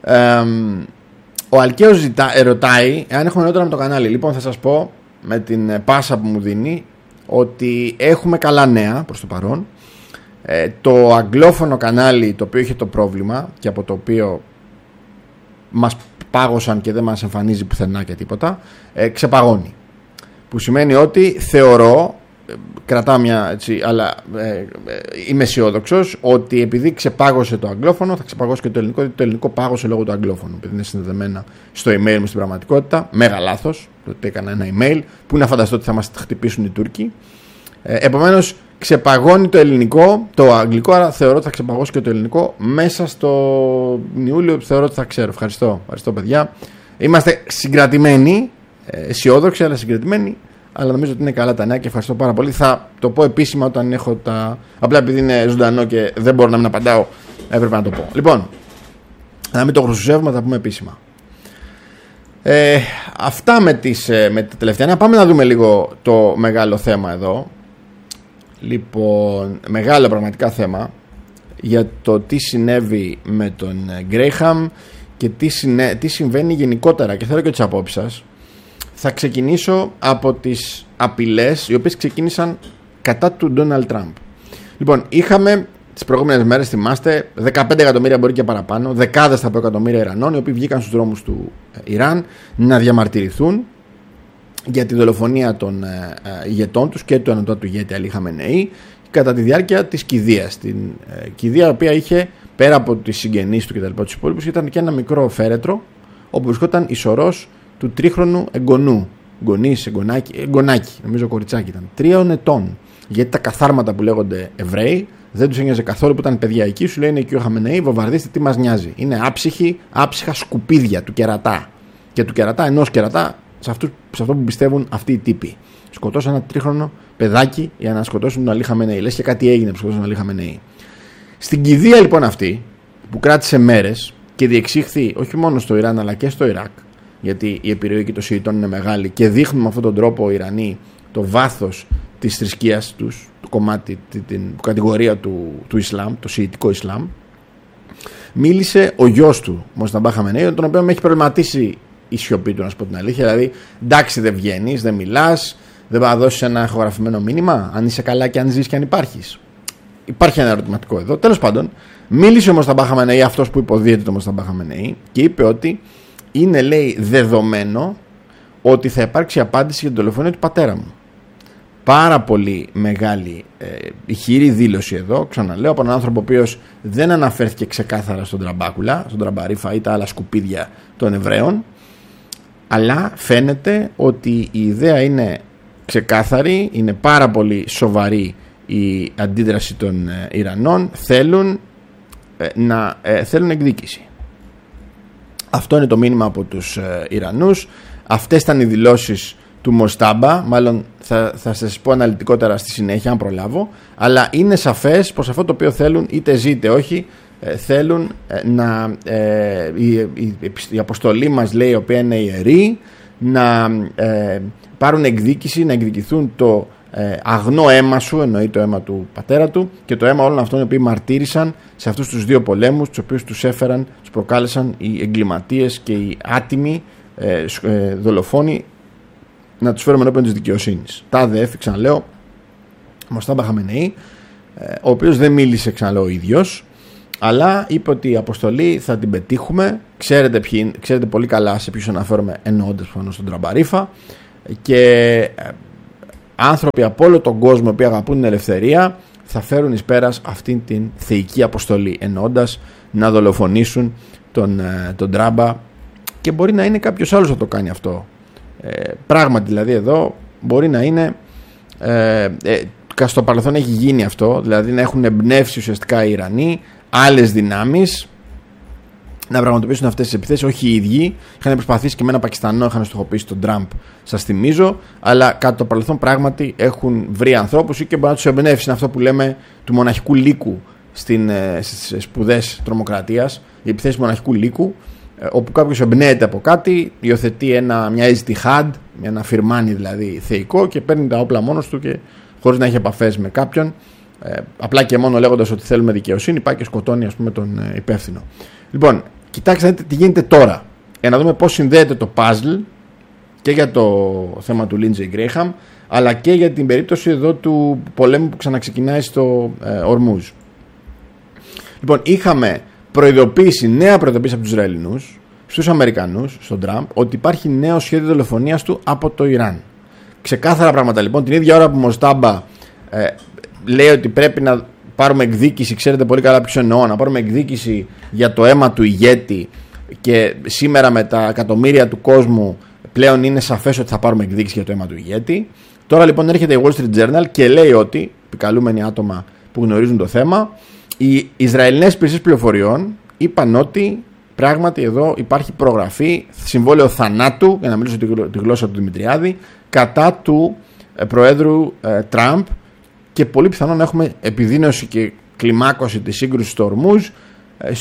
ο Αλκαίος ρωτάει εάν έχουμε νεότερα με το κανάλι. Λοιπόν, θα σας πω με την πάσα που μου δίνει ότι έχουμε καλά νέα προς το παρόν. Το αγγλόφωνο κανάλι, το οποίο είχε το πρόβλημα και από το οποίο μας πάγωσαν και δεν μας εμφανίζει πουθενά και τίποτα, ξεπαγώνει. Που σημαίνει ότι θεωρώ, κρατάω μια έτσι, αλλά είμαι αισιόδοξος ότι επειδή ξεπάγωσε το αγγλόφωνο θα ξεπαγώσει και το ελληνικό, γιατί το ελληνικό πάγωσε λόγω του αγγλόφωνου, επειδή είναι συνδεδεμένα στο email μου στην πραγματικότητα. Μέγα λάθος, ότι έκανα ένα email που να φανταστώ ότι θα μας χτυπήσουν οι Τούρκοι. Επομένως ξεπαγώνει το ελληνικό, το αγγλικό, άρα θεωρώ ότι θα ξεπαγώσει και το ελληνικό μέσα στο Ιούλιο, θεωρώ ότι θα ξέρω. Ευχαριστώ παιδιά. Είμαστε συγκρατημένοι, αισιόδοξοι αλλά συγκρατημένοι, αλλά νομίζω ότι είναι καλά τα νέα και ευχαριστώ πάρα πολύ. Θα το πω επίσημα όταν έχω τα. Απλά επειδή είναι ζωντανό και δεν μπορώ να μην απαντάω, έπρεπε να το πω. Λοιπόν, Να μην το χρησιμοποιούμε, θα τα πούμε επίσημα. Αυτά με τα τελευταία. Να πάμε να δούμε λίγο το μεγάλο θέμα εδώ. Λοιπόν, μεγάλο πραγματικά θέμα για το τι συνέβη με τον Γκρέιχαμ και τι συμβαίνει γενικότερα, και θέλω και τις απόψεις σας. Θα ξεκινήσω από τις απειλές οι οποίες ξεκίνησαν κατά του Ντόναλντ Τραμπ. Λοιπόν, είχαμε τις προηγούμενες μέρες, θυμάστε, 15 εκατομμύρια, μπορεί και παραπάνω, δεκάδες θα πω εκατομμύρια Ιρανών, οι οποίοι βγήκαν στους δρόμους του Ιράν να διαμαρτυρηθούν για τη δολοφονία των ηγετών τους και του ανωτάτου ηγέτη Αλή Χαμενεή κατά τη διάρκεια της κηδείας. Την κηδεία, η οποία είχε, πέρα από τις συγγενείς του και τα λοιπά, τους υπόλοιπους, ήταν και ένα μικρό φέρετρο όπου βρισκόταν η σωρός του τρίχρονου εγγονού. Εγγονάκι, νομίζω κοριτσάκι ήταν, 3 ετών. Γιατί τα καθάρματα που λέγονται Εβραίοι δεν τους ένοιαζε καθόλου που ήταν παιδιά εκεί. Σου λένε και ο Χαμενεή, βομβαρδίστε, τι μας νοιάζει. Είναι άψυχα σκουπίδια του κερατά. Και του κερατά, ενός κερατά, σε αυτό που πιστεύουν αυτοί οι τύποι. Σκοτώσαν ένα τρίχρονο παιδάκι για να σκοτώσουν τον Αλή Χαμενεή. Λες και κάτι έγινε που σκοτώσαν τον Αλή Χαμενεή. Στην κηδεία λοιπόν αυτή, που κράτησε μέρες και διεξήχθη όχι μόνο στο Ιράν αλλά και στο Ιράκ, γιατί η επιρροή και των Σιητών είναι μεγάλη και δείχνουν με αυτόν τον τρόπο οι Ιρανοί το βάθος της θρησκείας τους, το κομμάτι, την κατηγορία του Ισλάμ, το Σιητικό Ισλάμ. Μίλησε ο γιος του, Μοσταμπά Χαμενεή, τον οποίο με έχει προβληματίσει η σιωπή του, να σου πω την αλήθεια. Δηλαδή, εντάξει, δεν βγαίνεις, δεν μιλάς, δεν θα δώσεις ένα ηχογραφημένο μήνυμα, αν είσαι καλά και αν ζεις και αν υπάρχεις. Υπάρχει ένα ερωτηματικό εδώ. Τέλος πάντων, μίλησε ο Μοσταμπά Χαμενεή, αυτός που υποδίεται το Μοσταμπά Χαμενεή, και είπε ότι είναι, λέει, δεδομένο ότι θα υπάρξει απάντηση για την δολοφονία του πατέρα μου. Πάρα πολύ μεγάλη ηχηρή δήλωση εδώ, ξαναλέω, από έναν άνθρωπο ο οποίος δεν αναφέρθηκε ξεκάθαρα στον Τραμπάκουλα, στον Τραμπαρίφα ή τα άλλα σκουπίδια των Εβραίων, αλλά φαίνεται ότι η ιδέα είναι ξεκάθαρη, είναι πάρα πολύ σοβαρή η αντίδραση των Ιρανών, θέλουν εκδίκηση. Αυτό είναι το μήνυμα από τους Ιρανούς. Αυτές ήταν οι δηλώσεις του Μοστάμπα, μάλλον θα σας πω αναλυτικότερα στη συνέχεια αν προλάβω, αλλά είναι σαφές πως αυτό το οποίο θέλουν, είτε ζει είτε όχι, θέλουν η αποστολή μας, λέει, η οποία είναι ιερή, να πάρουν εκδίκηση, να εκδικηθούν το αγνό αίμα σου, εννοεί το αίμα του πατέρα του και το αίμα όλων αυτών οι οποίοι μαρτύρησαν σε αυτούς τους δύο πολέμους, τους οποίους τους έφεραν, τους προκάλεσαν οι εγκληματίες και οι άτιμοι δολοφόνοι, να τους φέρουμε ενώπιον της δικαιοσύνης. Τα ΑΔΕΦ, ξαναλέω, Μοστάμπα Χαμενεή, ο οποίος δεν μίλησε, ξαναλέω, ο ίδιος, αλλά είπε ότι η αποστολή θα την πετύχουμε. Ξέρετε πολύ καλά σε ποιους αναφέρομαι, εννοώντας πάνω στον Τραμπαρίφα, και άνθρωποι από όλο τον κόσμο που αγαπούν την ελευθερία θα φέρουν εις πέρας αυτήν την θεϊκή αποστολή, εννοώντας να δολοφονήσουν τον Τράμπα, και μπορεί να είναι κάποιος άλλος να το κάνει αυτό. Πράγματι δηλαδή εδώ μπορεί να είναι στο παρελθόν έχει γίνει αυτό, δηλαδή να έχουν εμπνεύσει ουσιαστικά οι Ιρανοί άλλες δυνάμεις να πραγματοποιήσουν αυτές τις επιθέσεις, όχι οι ίδιοι. Είχαν προσπαθήσει και με ένα Πακιστανό, είχαν στοχοποιήσει τον Τραμπ, σας θυμίζω, αλλά κατά το παρελθόν πράγματι έχουν βρει ανθρώπους ή και μπορεί να τους εμπνεύσει. Είναι αυτό που λέμε του μοναχικού λύκου στις σπουδές τρομοκρατίας, η επιθέση του μοναχικού λύκου, όπου κάποιος εμπνέεται από κάτι, υιοθετεί μια ijtihad, ένα φιρμάνι δηλαδή θεϊκό, και παίρνει τα όπλα μόνος του και χωρίς να έχει επαφές με κάποιον, απλά και μόνο λέγοντας ότι θέλουμε δικαιοσύνη, πάει και σκοτώνει, ας πούμε, τον υπεύθυνο. Λοιπόν, κοιτάξτε τι γίνεται τώρα, για να δούμε πώς συνδέεται το puzzle και για το θέμα του Λίντζεϊ Γκρέιχαμ, αλλά και για την περίπτωση εδώ του πολέμου που ξαναξεκινάει στο Ορμούζ. Λοιπόν, είχαμε νέα προειδοποίηση από τους Ισραηλινούς στους Αμερικανούς, στον Τραμπ, ότι υπάρχει νέο σχέδιο δολοφονίας του από το Ιράν. Ξεκάθαρα πράγματα λοιπόν. Την ίδια ώρα που Μοστάμπα λέει ότι πρέπει να πάρουμε εκδίκηση, ξέρετε πολύ καλά ποιος εννοώ, να πάρουμε εκδίκηση για το αίμα του ηγέτη, και σήμερα με τα εκατομμύρια του κόσμου πλέον είναι σαφές ότι θα πάρουμε εκδίκηση για το αίμα του ηγέτη. Τώρα λοιπόν έρχεται η Wall Street Journal και λέει ότι, επικαλούμενοι άτομα που γνωρίζουν το θέμα, οι Ισραηλινές υπηρεσίες πληροφοριών είπαν ότι πράγματι εδώ υπάρχει προγραφή, συμβόλαιο θανάτου, για να μιλήσω τη γλώσσα του Δημητριάδη, κατά του Προέδρου Τραμπ, και πολύ πιθανόν να έχουμε επιδείνωση και κλιμάκωση της σύγκρουσης στο Ορμούζ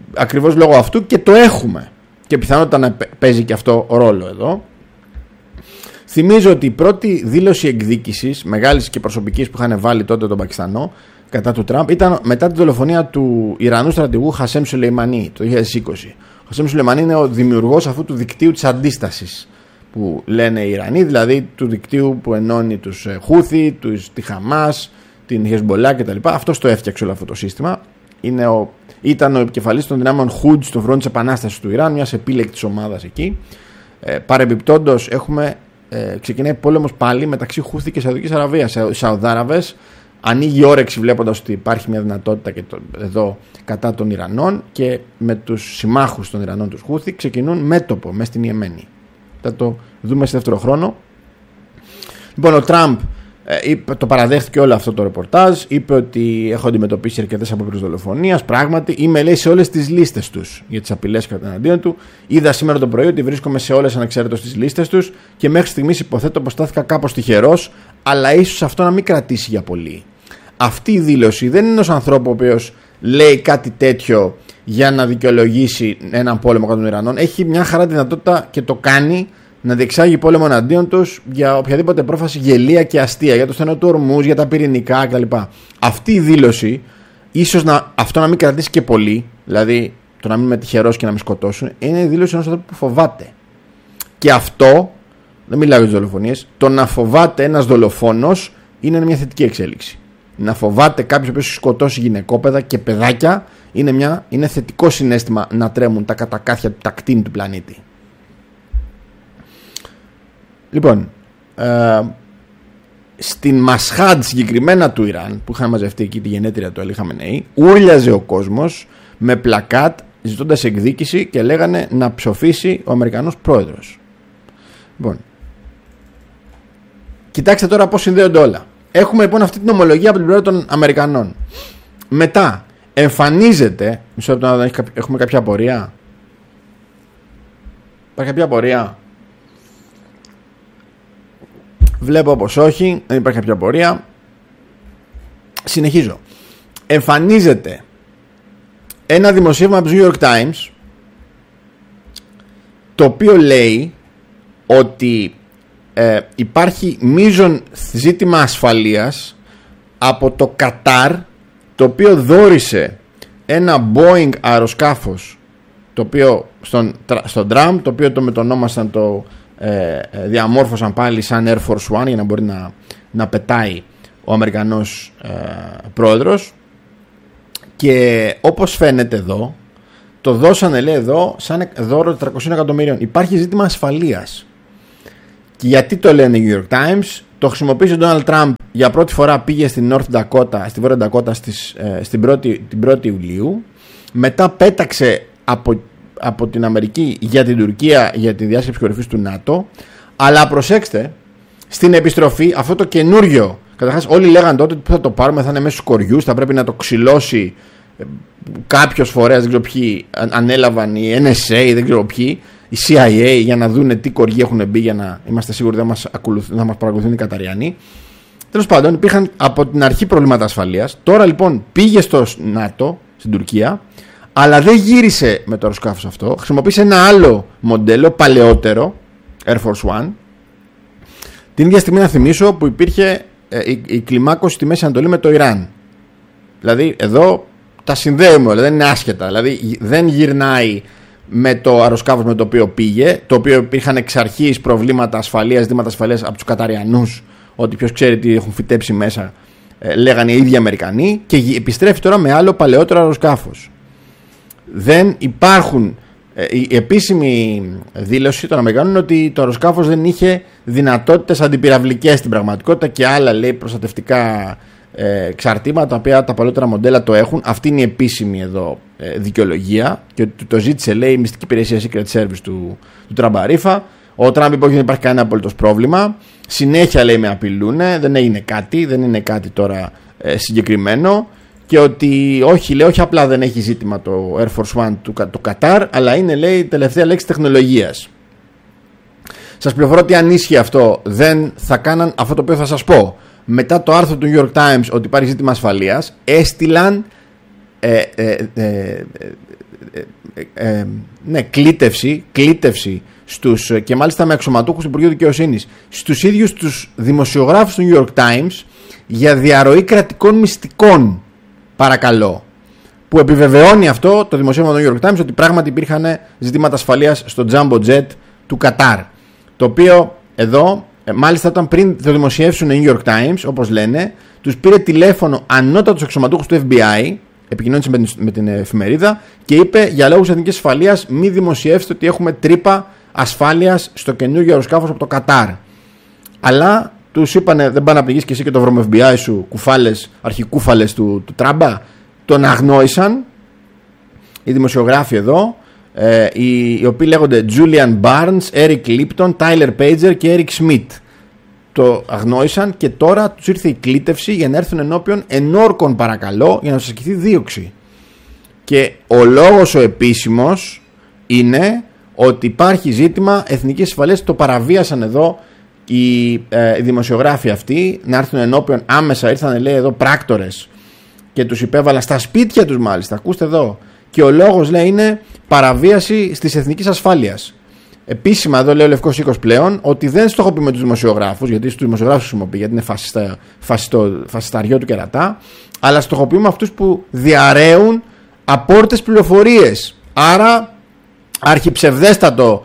ακριβώς λόγω αυτού και το έχουμε. Και πιθανότατα να παίζει και αυτό ρόλο εδώ. Θυμίζω ότι η πρώτη δήλωση εκδίκησης, μεγάλης και προσωπικής, που είχαν βάλει τότε τον Πακιστανό κατά του Τραμπ, ήταν μετά τη δολοφονία του Ιρανού στρατηγού Χασέμ Σουλεϊμανί το 2020. Ο Χασέμ Σουλεϊμανί είναι ο δημιουργός αυτού του δικτύου της αντίστασης που λένε οι Ιρανοί, δηλαδή του δικτύου που ενώνει τους Χούθι, τη Χαμάς, την Χεσμπολά κτλ. Αυτός το έφτιαξε όλο αυτό το σύστημα. Ήταν ο επικεφαλής των δυνάμεων Χουτζ στο φρόντ της επανάστασης του Ιράν, μιας επίλεκτης ομάδας εκεί. Παρεμπιπτόντως, ξεκινάει πόλεμος πάλι μεταξύ Χούθι και Σαουδικής Αραβίας. Οι Σαουδάραβες ανοίγει όρεξη βλέποντας ότι υπάρχει μια δυνατότητα και εδώ κατά των Ιρανών, και με τους συμμάχους των Ιρανών, τους Χούθι, ξεκινούν μέτωπο μέσα στην Ιεμένη. Θα το δούμε σε δεύτερο χρόνο. Λοιπόν, ο Τραμπ το παραδέχτηκε όλο αυτό το ρεπορτάζ. Είπε ότι έχω αντιμετωπίσει αρκετές απόπειρες δολοφονίας. Πράγματι, είμαι, λέει, σε όλες τις λίστες τους για τις απειλές κατά εναντίον του. Είδα σήμερα το πρωί ότι βρίσκομαι σε όλες ανεξάρτητος τις λίστες τους και μέχρι στιγμής υποθέτω πως στάθηκα κάπως τυχερός, αλλά ίσως αυτό να μην κρατήσει για πολύ. Αυτή η δήλωση δεν είναι ενός ανθρώπου ο οποίος λέει κάτι τέτοιο για να δικαιολογήσει έναν πόλεμο κατά των Ιρανών. Έχει μια χαρά δυνατότητα και το κάνει να διεξάγει πόλεμο εναντίον τους για οποιαδήποτε πρόφαση γελία και αστεία, για το στενό του Ορμούζ, για τα πυρηνικά κτλ. Αυτή η δήλωση, ίσως αυτό να μην κρατήσει και πολύ, δηλαδή το να μην είμαι τυχερός και να με σκοτώσουν, είναι η δήλωση ενός ανθρώπου που φοβάται. Και αυτό, δεν μιλάω για τις δολοφονίες, το να φοβάται ένας δολοφόνος είναι μια θετική εξέλιξη. Να φοβάται κάποιος που έχει σκοτώσει γυναικόπαιδα και παιδάκια είναι θετικό συναίσθημα να τρέμουν τα κατακάθια του τακτήν του πλανήτη. Λοιπόν, στην Μασχάντ συγκεκριμένα του Ιράν, που είχαν μαζευτεί εκεί τη γενέτρια του Αλή Χαμενεή, ούρλιαζε ο κόσμος με πλακάτ ζητώντας εκδίκηση και λέγανε να ψοφήσει ο Αμερικανός πρόεδρος. Λοιπόν, κοιτάξτε τώρα πώς συνδέονται όλα. Έχουμε λοιπόν αυτή την ομολογία από την πλευρά των Αμερικανών. Μετά εμφανίζεται, μισό λεπτό, έχουμε κάποια απορία. Υπάρχει κάποια απορία? Βλέπω πως όχι, δεν υπάρχει κάποια απορία. Συνεχίζω. Εμφανίζεται ένα δημοσίευμα από το New York Times, το οποίο λέει ότι υπάρχει μείζον ζήτημα ασφαλείας από το Κατάρ, το οποίο δώρισε ένα Boeing αεροσκάφος, το οποίο στον Τραμπ, το οποίο το μετονόμασαν, το διαμόρφωσαν πάλι σαν Air Force One για να μπορεί να πετάει ο Αμερικανός πρόεδρος, και όπως φαίνεται εδώ το δώσανε, λέει, εδώ σαν δώρο 400 εκατομμυρίων. Υπάρχει ζήτημα ασφαλείας. Και γιατί το λένε οι New York Times? Το χρησιμοποίησε ο Donald Trump για πρώτη φορά, πήγε στη North Dakota, στη Βόρεια Dakota την 1η Ιουλίου. Μετά πέταξε από την Αμερική για την Τουρκία για τη διάσκεψη κορυφής του ΝΑΤΟ. Αλλά προσέξτε, στην επιστροφή αυτό το καινούριο, καταρχάς όλοι λέγανε τότε ότι θα το πάρουμε, θα είναι μέσα στους κοριούς, θα πρέπει να το ξυλώσει κάποιος φορέας, δεν ξέρω ποιοι ανέλαβαν, η NSA, δεν ξέρω ποιοι, η CIA, για να δούνε τι κοργοί έχουν μπει, για να είμαστε σίγουροι ότι θα μας παρακολουθούν οι Καταριανοί. Τέλος πάντων, υπήρχαν από την αρχή προβλήματα ασφαλείας. Τώρα λοιπόν πήγε στο ΝΑΤΟ, στην Τουρκία, αλλά δεν γύρισε με το αεροσκάφος αυτό. Χρησιμοποίησε ένα άλλο μοντέλο, παλαιότερο, Air Force One. Την ίδια στιγμή, να θυμίσω, που υπήρχε η κλιμάκωση στη Μέση Ανατολή με το Ιράν. Δηλαδή εδώ τα συνδέουμε όλα, δεν είναι άσχετα. Δηλαδή δεν γυρνάει με το αεροσκάφος με το οποίο πήγε, το οποίο υπήρχαν εξ αρχής προβλήματα ασφαλείας, ζητήματα ασφαλείας από τους Καταριανούς, ότι ποιος ξέρει τι έχουν φυτέψει μέσα, λέγανε οι ίδιοι Αμερικανοί, και επιστρέφει τώρα με άλλο παλαιότερο αεροσκάφος. Δεν υπάρχουν. Η επίσημη δήλωση των Αμερικανών είναι ότι το αεροσκάφος δεν είχε δυνατότητες αντιπυραυλικές στην πραγματικότητα και άλλα, λέει, προστατευτικά εξαρτήματα, τα οποία τα παλαιότερα μοντέλα το έχουν. Αυτή είναι η επίσημη εδώ δικαιολογία, και το ζήτησε, λέει, η μυστική υπηρεσία Secret Service του Τραμπαρίφα. Ο Τραμπ είπε ότι δεν υπάρχει κανένα απολύτως πρόβλημα. Συνέχεια, λέει, με απειλούνε, δεν έγινε κάτι, δεν είναι κάτι τώρα συγκεκριμένο. Και ότι όχι, λέει, όχι απλά δεν έχει ζήτημα το Air Force One του Κατάρ, αλλά είναι, λέει, η τελευταία λέξη τεχνολογίας. Σας πληροφορώ ότι αν ίσχυε αυτό, δεν θα κάναν αυτό το οποίο θα σας πω. Μετά το άρθρο του New York Times ότι υπάρχει ζήτημα ασφαλείας, έστειλαν κλήτευση στους, και μάλιστα με αξιωματούχους του Υπουργείου Δικαιοσύνης, στους ίδιους τους δημοσιογράφους του New York Times για διαρροή κρατικών μυστικών, παρακαλώ, που επιβεβαιώνει αυτό το δημοσίευμα του New York Times ότι πράγματι υπήρχαν ζητήματα ασφαλείας στο Jumbo Jet του Κατάρ, το οποίο εδώ, μάλιστα όταν πριν το δημοσιεύσουν οι New York Times, όπως λένε, τους πήρε τηλέφωνο ανώτατος αξιωματούχος του FBI, επικοινώνησε με την εφημερίδα και είπε για λόγους εθνικής ασφαλείας μη δημοσιεύσετε ότι έχουμε τρύπα ασφάλειας στο καινούργιο αεροσκάφος από το Κατάρ. Αλλά τους είπανε δεν πάνε να πνιγείς και εσύ και το βρωμο FBI σου, κουφάλες, αρχικούφαλες του Τράμπα. Τον αγνόησαν οι δημοσιογράφοι εδώ, οι οποίοι λέγονται Julian Barnes, Eric Lipton, Tyler Pager και Eric Schmidt. Το αγνόησαν και τώρα τους ήρθε η κλήτευση για να έρθουν ενώπιον ενόρκων, παρακαλώ, για να τους ασκηθεί δίωξη. Και ο λόγος ο επίσημος είναι ότι υπάρχει ζήτημα εθνικής ασφαλείας. Το παραβίασαν εδώ οι δημοσιογράφοι αυτοί, να έρθουν ενώπιον άμεσα. Ήρθαν, λέει, εδώ πράκτορες και τους υπέβαλαν στα σπίτια τους, μάλιστα. Ακούστε εδώ. Και ο λόγος, λέει, είναι παραβίαση της εθνικής ασφάλειας. Επίσημα, εδώ λέει ο Λευκός Οίκος πλέον ότι δεν στοχοποιούμε τους δημοσιογράφους, γιατί στους δημοσιογράφους χρησιμοποιεί, γιατί είναι φασισταριό του κερατά, αλλά στοχοποιούμε αυτούς που διαρρέουν απόρριτες πληροφορίες. Άρα, αρχιψευδέστατη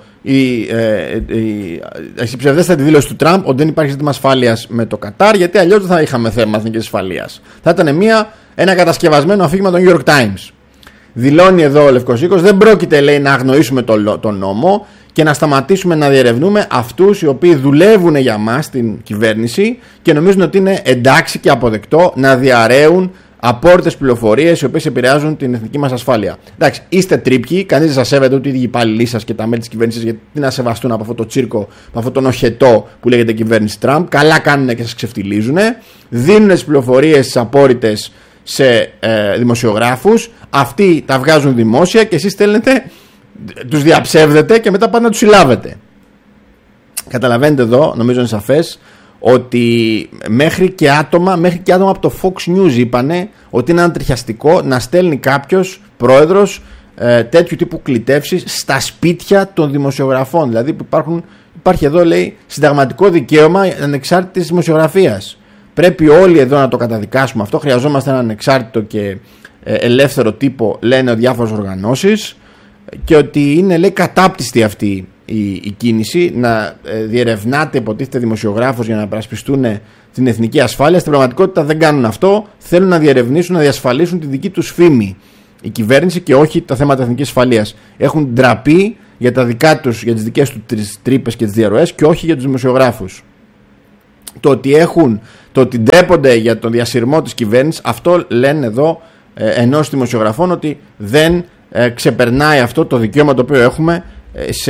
δήλωση του Τραμπ ότι δεν υπάρχει ζήτημα ασφάλειας με το Κατάρ, γιατί αλλιώς δεν θα είχαμε θέμα εθνικής ασφαλείας. Θα ήταν ένα κατασκευασμένο αφήγημα των New York Times. Δηλώνει εδώ ο Λευκός Οίκος, δεν πρόκειται, λέει, να αγνοήσουμε τον νόμο και να σταματήσουμε να διερευνούμε αυτούς οι οποίοι δουλεύουν για μας την κυβέρνηση και νομίζουν ότι είναι εντάξει και αποδεκτό να διαρρέουν απόρριτες πληροφορίες οι οποίες επηρεάζουν την εθνική μας ασφάλεια. Εντάξει, είστε τρίπκοι, κανείς δεν σας σέβεται ούτε οι ίδιοι υπάλληλοι σας και τα μέλη της κυβέρνησης, γιατί να σεβαστούν από αυτό το τσίρκο, από αυτό τον οχετό που λέγεται κυβέρνηση Τραμπ. Καλά κάνουν και σας ξεφτιλίζουν. Δίνουν τις πληροφορίες τις απόρριτες σε δημοσιογράφους. Αυτοί τα βγάζουν δημόσια και εσείς στέλνετε, τους διαψεύδετε και μετά πάτε να τους συλλάβετε. Καταλαβαίνετε εδώ, νομίζω είναι σαφές, ότι μέχρι και άτομα από το Fox News είπανε ότι είναι αντριχιαστικό να στέλνει κάποιος πρόεδρος τέτοιου τύπου κλητεύσεις στα σπίτια των δημοσιογραφών. Δηλαδή που υπάρχει εδώ, λέει, συνταγματικό δικαίωμα ανεξάρτητης δημοσιογραφίας. Πρέπει όλοι εδώ να το καταδικάσουμε αυτό. Χρειαζόμαστε έναν ανεξάρτητο και ελεύθερο τύπο, λένε διάφορες οργανώσεις, και ότι είναι, λέει, κατάπτυστη αυτή η κίνηση να διερευνάται, υποτίθεται, δημοσιογράφος για να περασπιστούν την εθνική ασφάλεια. Στην πραγματικότητα δεν κάνουν αυτό. Θέλουν να διερευνήσουν, να διασφαλίσουν τη δική τους φήμη η κυβέρνηση και όχι τα θέματα εθνικής ασφαλείας. Έχουν ντραπεί για τα δικά τους, για τις δικές τους τρύπες και τις διαρροές και όχι για τους δημοσιογράφους. Το ότι ντρέπονται για τον διασυρμό της κυβέρνησης, αυτό λένε εδώ ενός δημοσιογραφών, ότι δεν ξεπερνάει αυτό το δικαίωμα το οποίο έχουμε σε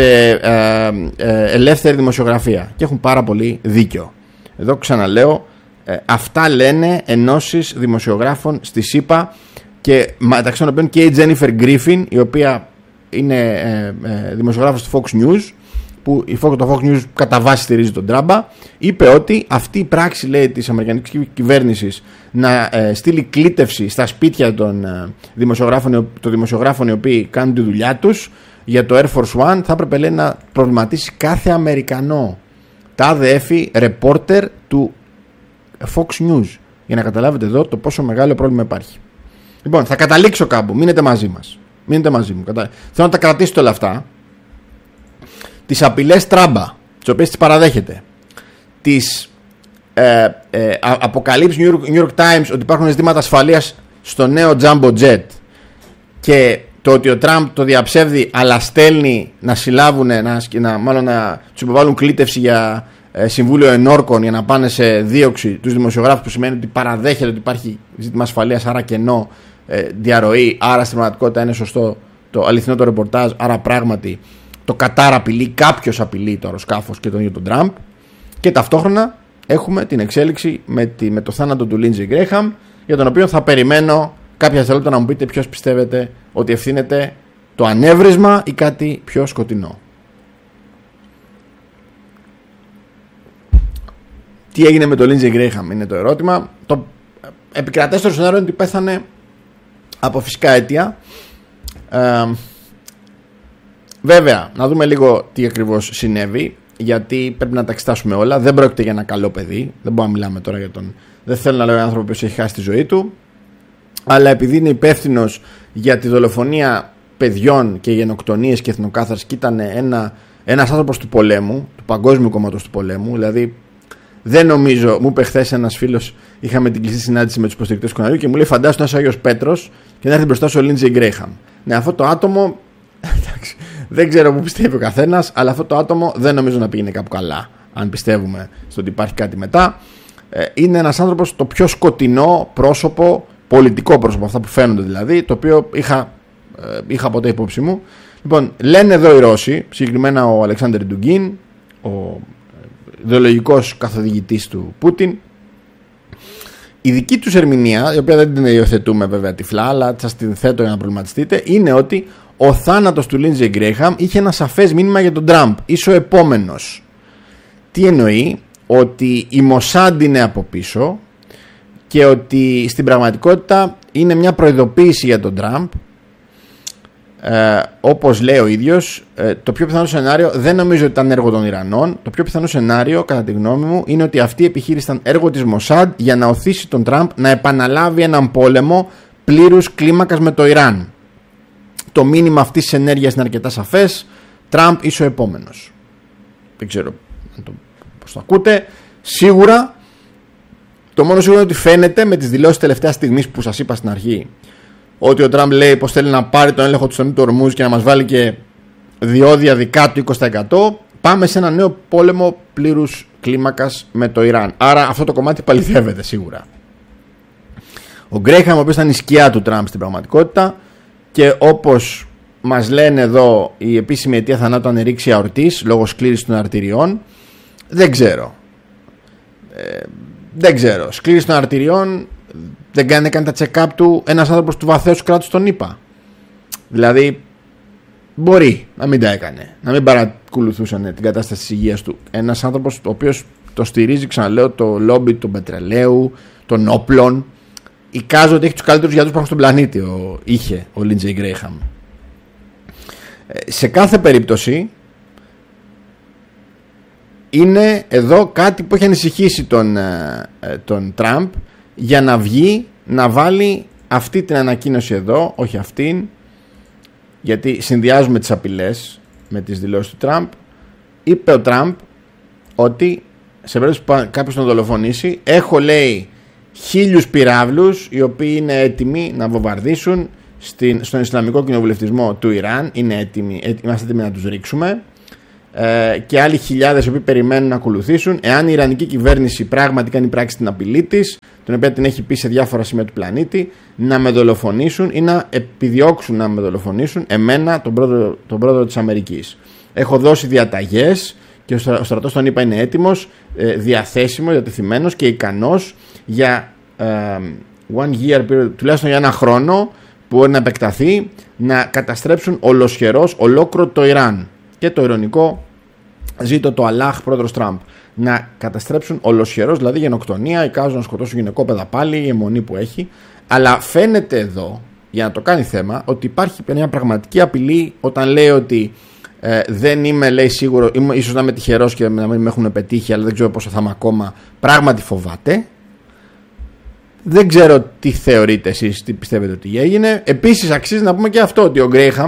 ελεύθερη δημοσιογραφία. Και έχουν πάρα πολύ δίκιο. Εδώ ξαναλέω, αυτά λένε ενώσεις δημοσιογράφων στη ΣΥΠΑ, και μεταξύ των οποίων και η Τζένιφερ Γκρίφιν, η οποία είναι δημοσιογράφος του Fox News, που το Fox News κατά βάση στηρίζει τον Τράμπα, είπε ότι αυτή η πράξη, λέει, της αμερικανικής κυβέρνησης να στείλει κλήτευση στα σπίτια των δημοσιογράφων οι οποίοι κάνουν τη δουλειά τους για το Air Force One, θα έπρεπε, λέει, να προβληματίσει κάθε Αμερικανό. Τάδε έφη ρεπόρτερ του Fox News, για να καταλάβετε εδώ το πόσο μεγάλο πρόβλημα υπάρχει. Λοιπόν, θα καταλήξω κάπου, μείνετε μαζί μας. Θέλω να τα κρατήσετε όλα αυτά. Τις απειλές Τράμπα, τις οποίες τις παραδέχεται, τις αποκαλύψεις New York Times ότι υπάρχουν ζητήματα ασφαλείας στο νέο Jumbo Jet, και το ότι ο Τραμπ το διαψεύδει αλλά στέλνει να συλλάβουν, να τους υποβάλουν κλήτευση για συμβούλιο ενόρκων για να πάνε σε δίωξη τους δημοσιογράφους, που σημαίνει ότι παραδέχεται ότι υπάρχει ζήτημα ασφαλείας, άρα κενό διαρροή, άρα στην πραγματικότητα είναι σωστό το αληθινό το ρεπορτάζ, άρα πράγματι το Κατάρ απειλεί, κάποιος απειλεί το αεροσκάφος και τον ίδιο τον Τραμπ. Και ταυτόχρονα έχουμε την εξέλιξη με το θάνατο του Λίντζεϊ Γκρέχαμ, για τον οποίο θα περιμένω κάποια δευτερόλεπτα να μου πείτε ποιος πιστεύετε ότι ευθύνεται, το ανέβρισμα ή κάτι πιο σκοτεινό. Τι έγινε με το Λίντζεϊ Γκρέχαμ είναι το ερώτημα. Το επικρατέστερο σενάριο είναι ότι πέθανε από φυσικά αίτια. Βέβαια, να δούμε λίγο τι ακριβώς συνέβη, γιατί πρέπει να τα εξετάσουμε όλα. Δεν πρόκειται για ένα καλό παιδί. Δεν μπορούμε να μιλάμε τώρα για τον. Δεν θέλω να λέω έναν άνθρωπο που έχει χάσει τη ζωή του. Αλλά επειδή είναι υπεύθυνος για τη δολοφονία παιδιών και γενοκτονίες και εθνοκάθαρση και ήταν ένας άνθρωπος του πολέμου, του Παγκόσμιου Κόμματος του Πολέμου, δηλαδή δεν νομίζω. Μου είπε χθες ένας φίλος, είχαμε την κλειστή συνάντηση με τους υποστηρικτές του Κοναριού και μου λέει: φαντάσου να είσαι ο Άγιος Πέτρος και να έρθει μπροστά σου ο Λίντζεϊ Γκρέιχαμ. Ναι, αυτό το άτομο. Εντάξει, δεν ξέρω πού πιστεύει ο καθένας, αλλά αυτό το άτομο δεν νομίζω να πήγαινε κάπου καλά. Αν πιστεύουμε στο ότι υπάρχει κάτι μετά. Είναι ένας άνθρωπος το πιο σκοτεινό πρόσωπο, πολιτικό πρόσωπο, αυτά που φαίνονται δηλαδή, το οποίο είχα ποτέ υπόψη μου. Λοιπόν, λένε εδώ οι Ρώσοι, συγκεκριμένα ο Αλεξάνδρ Ντουγκίν, ο ιδεολογικός καθοδηγητής του Πούτιν. Η δική τους ερμηνεία, η οποία δεν την υιοθετούμε βέβαια τυφλά, αλλά σας την θέτω για να προβληματιστείτε, είναι ότι ο θάνατος του Λίντζεϊ Γκρέιχαμ είχε ένα σαφές μήνυμα για τον Τραμπ. Είσαι ο επόμενος. Τι εννοεί? Ότι η Μοσάντ είναι από πίσω και ότι στην πραγματικότητα είναι μια προειδοποίηση για τον Τραμπ. Όπως λέει ο ίδιος, το πιο πιθανό σενάριο δεν νομίζω ότι ήταν έργο των Ιρανών. Το πιο πιθανό σενάριο, κατά τη γνώμη μου, είναι ότι αυτή η επιχείρηση ήταν έργο της Μοσάντ για να οθήσει τον Τραμπ να επαναλάβει έναν πόλεμο πλήρους κλίμακας με το Ιράν. Το μήνυμα αυτής της ενέργειας είναι αρκετά σαφές. Τραμπ είσαι ο επόμενος. Δεν ξέρω πώς το ακούτε. Σίγουρα, το μόνο σίγουρο είναι ότι φαίνεται με τις δηλώσεις τελευταίας στιγμής που σας είπα στην αρχή, ότι ο Τραμπ λέει πως θέλει να πάρει τον έλεγχο του στενού του Ορμούζ και να μας βάλει και διόδια δικά του 20%. Πάμε σε ένα νέο πόλεμο πλήρους κλίμακας με το Ιράν. Άρα αυτό το κομμάτι παληθεύεται σίγουρα. Ο Γκρέιχαμ, ο οποίος ήταν η σκιά του Τραμπ στην πραγματικότητα, και όπως μας λένε εδώ, η επίσημη αιτία θανάτου ήταν ρήξη αορτής λόγω σκλήρησης των αρτηριών. Δεν ξέρω. Σκλήρηση των αρτηριών. Δεν έκανε τα check-up του ένας άνθρωπος του βαθέως κράτους των ΗΠΑ. Δηλαδή μπορεί να μην τα έκανε, να μην παρακολουθούσαν την κατάσταση της υγείας του. Ένας άνθρωπος ο οποίος το στηρίζει, ξαναλέω, το λόμπι του πετρελαίου, των όπλων. Εικάζω ότι έχει τους καλύτερους γιατρούς που έχουν στον πλανήτη. Είχε ο Λίντζεϊ Γκρέιχαμ. Σε κάθε περίπτωση είναι εδώ κάτι που έχει ανησυχήσει τον Τραμπ, για να βγει να βάλει αυτή την ανακοίνωση εδώ, όχι αυτήν, γιατί συνδυάζουμε τις απειλές με τις δηλώσεις του Τραμπ. Είπε ο Τραμπ ότι σε περίπτωση που κάποιος τον δολοφονήσει, έχω, λέει, 1000 πυράβλους οι οποίοι είναι έτοιμοι να βομβαρδίσουν στον Ισλαμικό κοινοβουλευτισμό του Ιράν. Είμαστε έτοιμοι να τους ρίξουμε. Και άλλοι χιλιάδες οι οποίοι περιμένουν να ακολουθήσουν, εάν η Ιρανική κυβέρνηση πράγματι κάνει πράξη την απειλή της, την οποία την έχει πει σε διάφορα σημεία του πλανήτη, να με δολοφονήσουν ή να επιδιώξουν να με δολοφονήσουν εμένα, τον πρόεδρο της Αμερικής. Έχω δώσει διαταγές και ο στρατός των ΗΠΑ είναι έτοιμος, διαθέσιμος, διατεθειμένος και ικανός για one year period, τουλάχιστον για ένα χρόνο που μπορεί να επεκταθεί, να καταστρέψουν ολοσχερός ολόκληρο το Ιράν. Και το ειρωνικό, ζήτω το Αλλάχ, πρόεδρος Τραμπ, να καταστρέψουν ολοσχερός, δηλαδή γενοκτονία, εικάζουν να σκοτώσουν γυναικόπαιδα πάλι, η αιμονή που έχει. Αλλά φαίνεται εδώ, για να το κάνει θέμα, ότι υπάρχει μια πραγματική απειλή όταν λέει ότι δεν είμαι, λέει, σίγουρο, ίσως να είμαι τυχερός και να μην με έχουν πετύχει, αλλά δεν ξέρω πόσο θα είμαι ακόμα. Πράγματι φοβάται. Δεν ξέρω τι θεωρείτε εσείς, τι πιστεύετε ότι έγινε. Επίσης αξίζει να πούμε και αυτό, ότι ο Γκρέιχαμ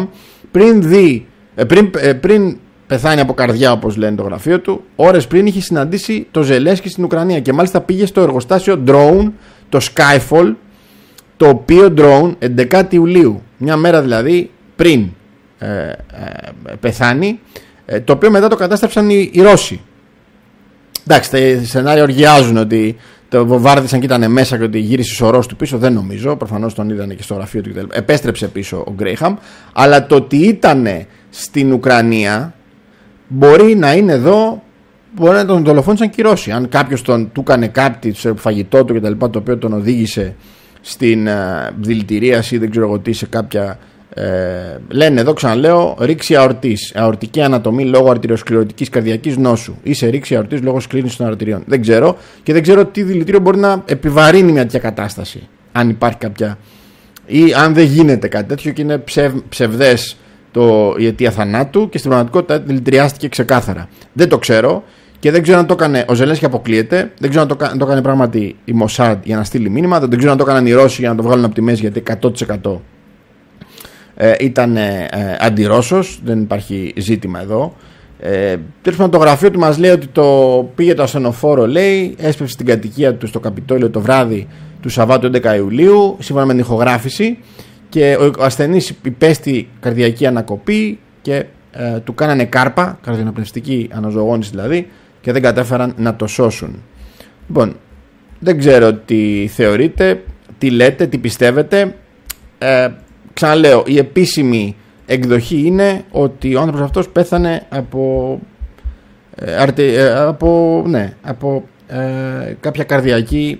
πριν πεθάνει από καρδιά, όπως λένε το γραφείο του, ώρες πριν είχε συναντήσει το Ζελένσκι στην Ουκρανία και μάλιστα πήγε στο εργοστάσιο drone, το Skyfall, το οποίο drone 11 Ιουλίου, μια μέρα δηλαδή πριν πεθάνει, το οποίο μετά το κατάστρεψαν οι Ρώσοι. Εντάξει, τα σενάρια οργιάζουν ότι το βομβάρδισαν και ήταν μέσα και ότι γύρισε σωρός του πίσω. Δεν νομίζω. Προφανώς τον είδανε και στο γραφείο του κτλ. Επέστρεψε πίσω ο Γκρέιχαμ. Αλλά το ότι ήταν στην Ουκρανία μπορεί να είναι εδώ, μπορεί να τον δολοφόνησαν και οι Ρώσοι. Αν κάποιος του έκανε κάτι σε φαγητό του κτλ., το οποίο τον οδήγησε στην δηλητηρίαση ή δεν ξέρω εγώ τι, σε κάποια. Λένε εδώ, ξαναλέω, ρήξη αορτής, αορτική ανατομή λόγω αρτηριοσκληρωτικής καρδιακής νόσου ή σε ρήξη αορτής λόγω σκλήρυνσης των αρτηριών. Δεν ξέρω, και δεν ξέρω τι δηλητήριο μπορεί να επιβαρύνει μια τέτοια κατάσταση, αν υπάρχει κάποια Ή αν δεν γίνεται κάτι τέτοιο και είναι ψευδές η αιτία θανάτου και στην πραγματικότητα δηλητηριάστηκε ξεκάθαρα. Δεν το ξέρω και δεν ξέρω αν το έκανε ο Ζελένσκι, αποκλείεται. Δεν ξέρω αν το έκανε πράγματι η Μοσάντ για να στείλει μήνυμα. Δεν ξέρω αν το έκαναν οι Ρώσοι για να το βγάλουν από τη μέση, γιατί 100% ήταν αντιρώσος. Δεν υπάρχει ζήτημα εδώ. Τέλος πάντων, το γραφείο του μας λέει ότι πήγε το ασθενοφόρο, λέει, έσπευσε στην κατοικία του στο Καπιτόλιο το βράδυ του Σαββάτου 11 Ιουλίου, σύμφωνα με την ηχογράφηση, και ο ασθενής υπέστη καρδιακή ανακοπή και του κάνανε κάρπα, καρδιοναπνευστική αναζωογόνηση δηλαδή, και δεν κατέφεραν να το σώσουν. Λοιπόν, δεν ξέρω τι θεωρείτε, τι λέτε, τι πιστεύετε. Ξαναλέω, η επίσημη εκδοχή είναι ότι ο άνθρωπος αυτός πέθανε από κάποια καρδιακή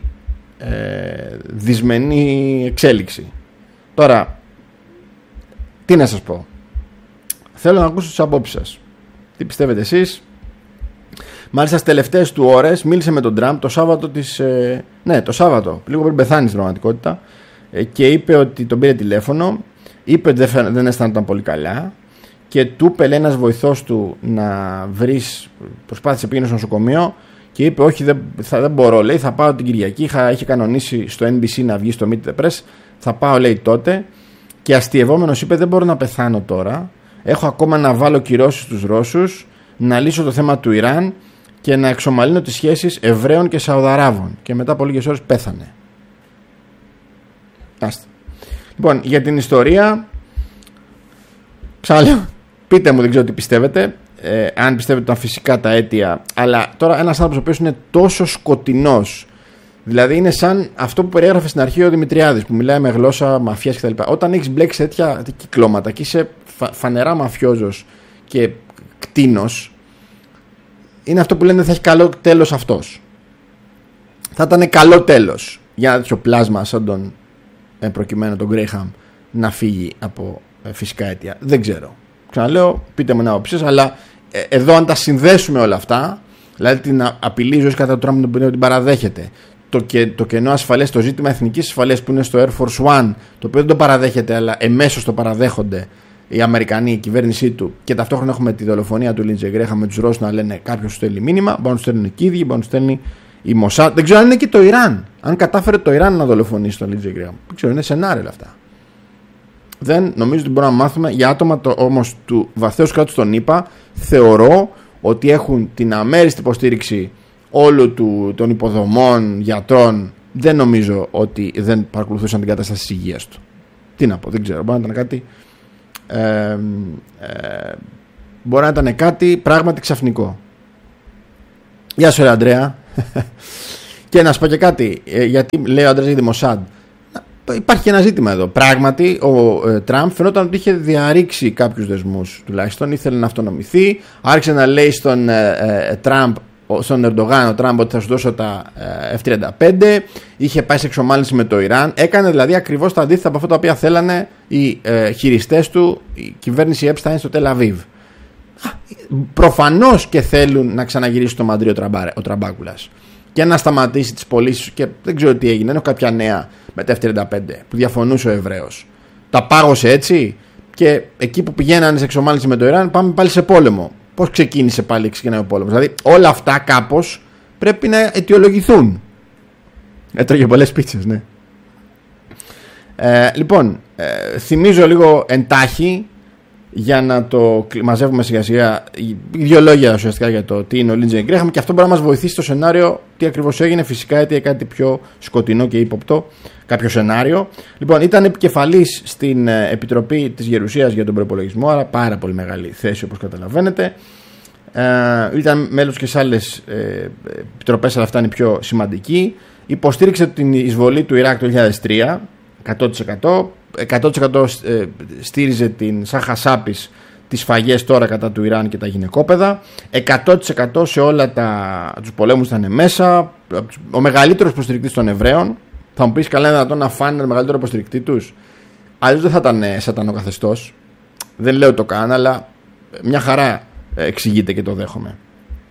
δυσμενή εξέλιξη. Τώρα, τι να σας πω. Θέλω να ακούσω τις απόψεις σας. Τι πιστεύετε εσείς? Μάλιστα στις τελευταίες του ώρες μίλησε με τον Τραμπ το Σάββατο το Σάββατο, λίγο πριν πεθάνει στην πραγματικότητα, και είπε ότι τον πήρε τηλέφωνο, είπε ότι δεν αισθάνονταν πολύ καλά και του είπε, λέει, ένας βοηθός του να προσπάθησε, πήγαινε στο νοσοκομείο και είπε όχι, δεν μπορώ, λέει, θα πάω την Κυριακή, είχε κανονίσει στο NBC να βγει στο Meet the Press, θα πάω, λέει, τότε, και αστειευόμενος είπε, δεν μπορώ να πεθάνω τώρα, έχω ακόμα να βάλω κυρώσεις στους Ρώσους, να λύσω το θέμα του Ιράν και να εξομαλύνω τις σχέσεις Εβραίων και Σαουδαράβων, και μετά από λίγες ώρες πέθανε. Άστε. Λοιπόν, για την ιστορία, ξαναλέω, πείτε μου, δεν ξέρω τι πιστεύετε, αν πιστεύετε τα φυσικά τα αίτια, αλλά τώρα ένας άνθρωπος ο οποίος είναι τόσο σκοτεινός, δηλαδή είναι σαν αυτό που περιέγραφε στην αρχή ο Δημητριάδης, που μιλάει με γλώσσα μαφιάς κτλ. Όταν έχεις μπλέξει τέτοια κυκλώματα και είσαι φανερά μαφιόζος και κτίνος, είναι αυτό που λένε θα έχει καλό τέλος αυτός. Θα ήταν καλό τέλος για ένα τέτοιο πλάσμα σαν τον προκειμένου τον Γκρέιχαμ να φύγει από φυσικά αίτια. Δεν ξέρω. Ξαναλέω, πείτε μου ένα άποψη, αλλά εδώ αν τα συνδέσουμε όλα αυτά, δηλαδή την απειλή ζωή κατά του Τραμπ που την παραδέχεται, το κενό ασφαλές, το ζήτημα εθνικής ασφαλείας που είναι στο Air Force One, το οποίο δεν το παραδέχεται, αλλά εμέσως το παραδέχονται οι Αμερικανοί, η κυβέρνησή του, και ταυτόχρονα έχουμε τη δολοφονία του Λίντζε Γκρέχαμ με τους Ρώσους να λένε κάποιος στέλνει μήνυμα, μπορεί να του στέλνουν και οι ίδιοι, μπορεί να του στέλνει η Μοσάντ. Δεν ξέρω αν είναι και το Ιράν. Αν κατάφερε το Ιράν να δολοφονήσει τον Λίντζε Γκρέχαμ. Δεν ξέρω, είναι σενάρια αυτά. Δεν νομίζω ότι μπορούμε να μάθουμε για άτομα όμως του βαθέως κράτους των ΗΠΑ. Θεωρώ ότι έχουν την αμέριστη υποστήριξη όλου των υποδομών, γιατρών. Δεν νομίζω ότι δεν παρακολουθούσαν την κατάσταση της υγείας του. Τι να πω, δεν ξέρω. Μπορεί να ήταν κάτι. Μπορεί να ήταν κάτι πράγματι ξαφνικό. Γεια σου, ρε Αντρέα. Και να σου πω και κάτι, γιατί λέει ο Αντρέας για τη Μοσάντ. Υπάρχει και ένα ζήτημα εδώ. Πράγματι, ο Τραμπ φαινόταν ότι είχε διαρρήξει κάποιους δεσμούς, τουλάχιστον ήθελε να αυτονομηθεί. Άρχισε να λέει στον Ερντογάν, ο Τραμπ, ότι θα σου δώσω τα F-35. Είχε πάει σε εξομάλυνση με το Ιράν. Έκανε δηλαδή ακριβώς τα αντίθετα από αυτά τα οποία θέλανε οι χειριστές του, η κυβέρνηση Epstein στο Τελ Αβίβ. Προφανώς και θέλουν να ξαναγυρίσει στο Μαντρί ο Τραμπάκουλας και να σταματήσει τις πωλήσεις, και δεν ξέρω τι έγινε. Έχω κάποια νέα με τα F-35 που διαφωνούσε ο Εβραίος. Τα πάγωσε έτσι, και εκεί που πηγαίνανε σε εξομάλυνση με το Ιράν, πάμε πάλι σε πόλεμο. Πώς ξεκίνησε πάλι ο πόλεμος? Δηλαδή όλα αυτά κάπως πρέπει να αιτιολογηθούν. Έτρωγε πολλές πίτσες, ναι. Λοιπόν, θυμίζω λίγο εντάχει, για να το μαζεύουμε σιγά σιγά, δύο λόγια ουσιαστικά για το τι είναι ο Λίντζε Γκρέχαμ, και αυτό μπορεί να μας βοηθήσει στο σενάριο τι ακριβώς έγινε. Φυσικά γιατί κάτι πιο σκοτεινό και ύποπτο, κάποιο σενάριο. Λοιπόν, ήταν επικεφαλής στην Επιτροπή της Γερουσίας για τον Προϋπολογισμό, άρα πάρα πολύ μεγάλη θέση όπως καταλαβαίνετε. Ήταν μέλος και σε άλλες επιτροπές, αλλά αυτά είναι πιο σημαντική. Υποστήριξε την εισβολή του Ιράκ το 2003 100%. Στήριζε την Σάχα Σάπης τις σφαγές τώρα κατά του Ιράν και τα γυναικόπαιδα. 100% σε όλα τους πολέμους ήταν μέσα. Ο μεγαλύτερος υποστηρικτής των Εβραίων. Θα μου πεις, καλά, είναι δυνατόν να φάνε τον μεγαλύτερο υποστηρικτή τους? Αλλιώς δεν θα ήταν σατανό καθεστώς. Δεν λέω το καν, αλλά μια χαρά εξηγείται και το δέχομαι.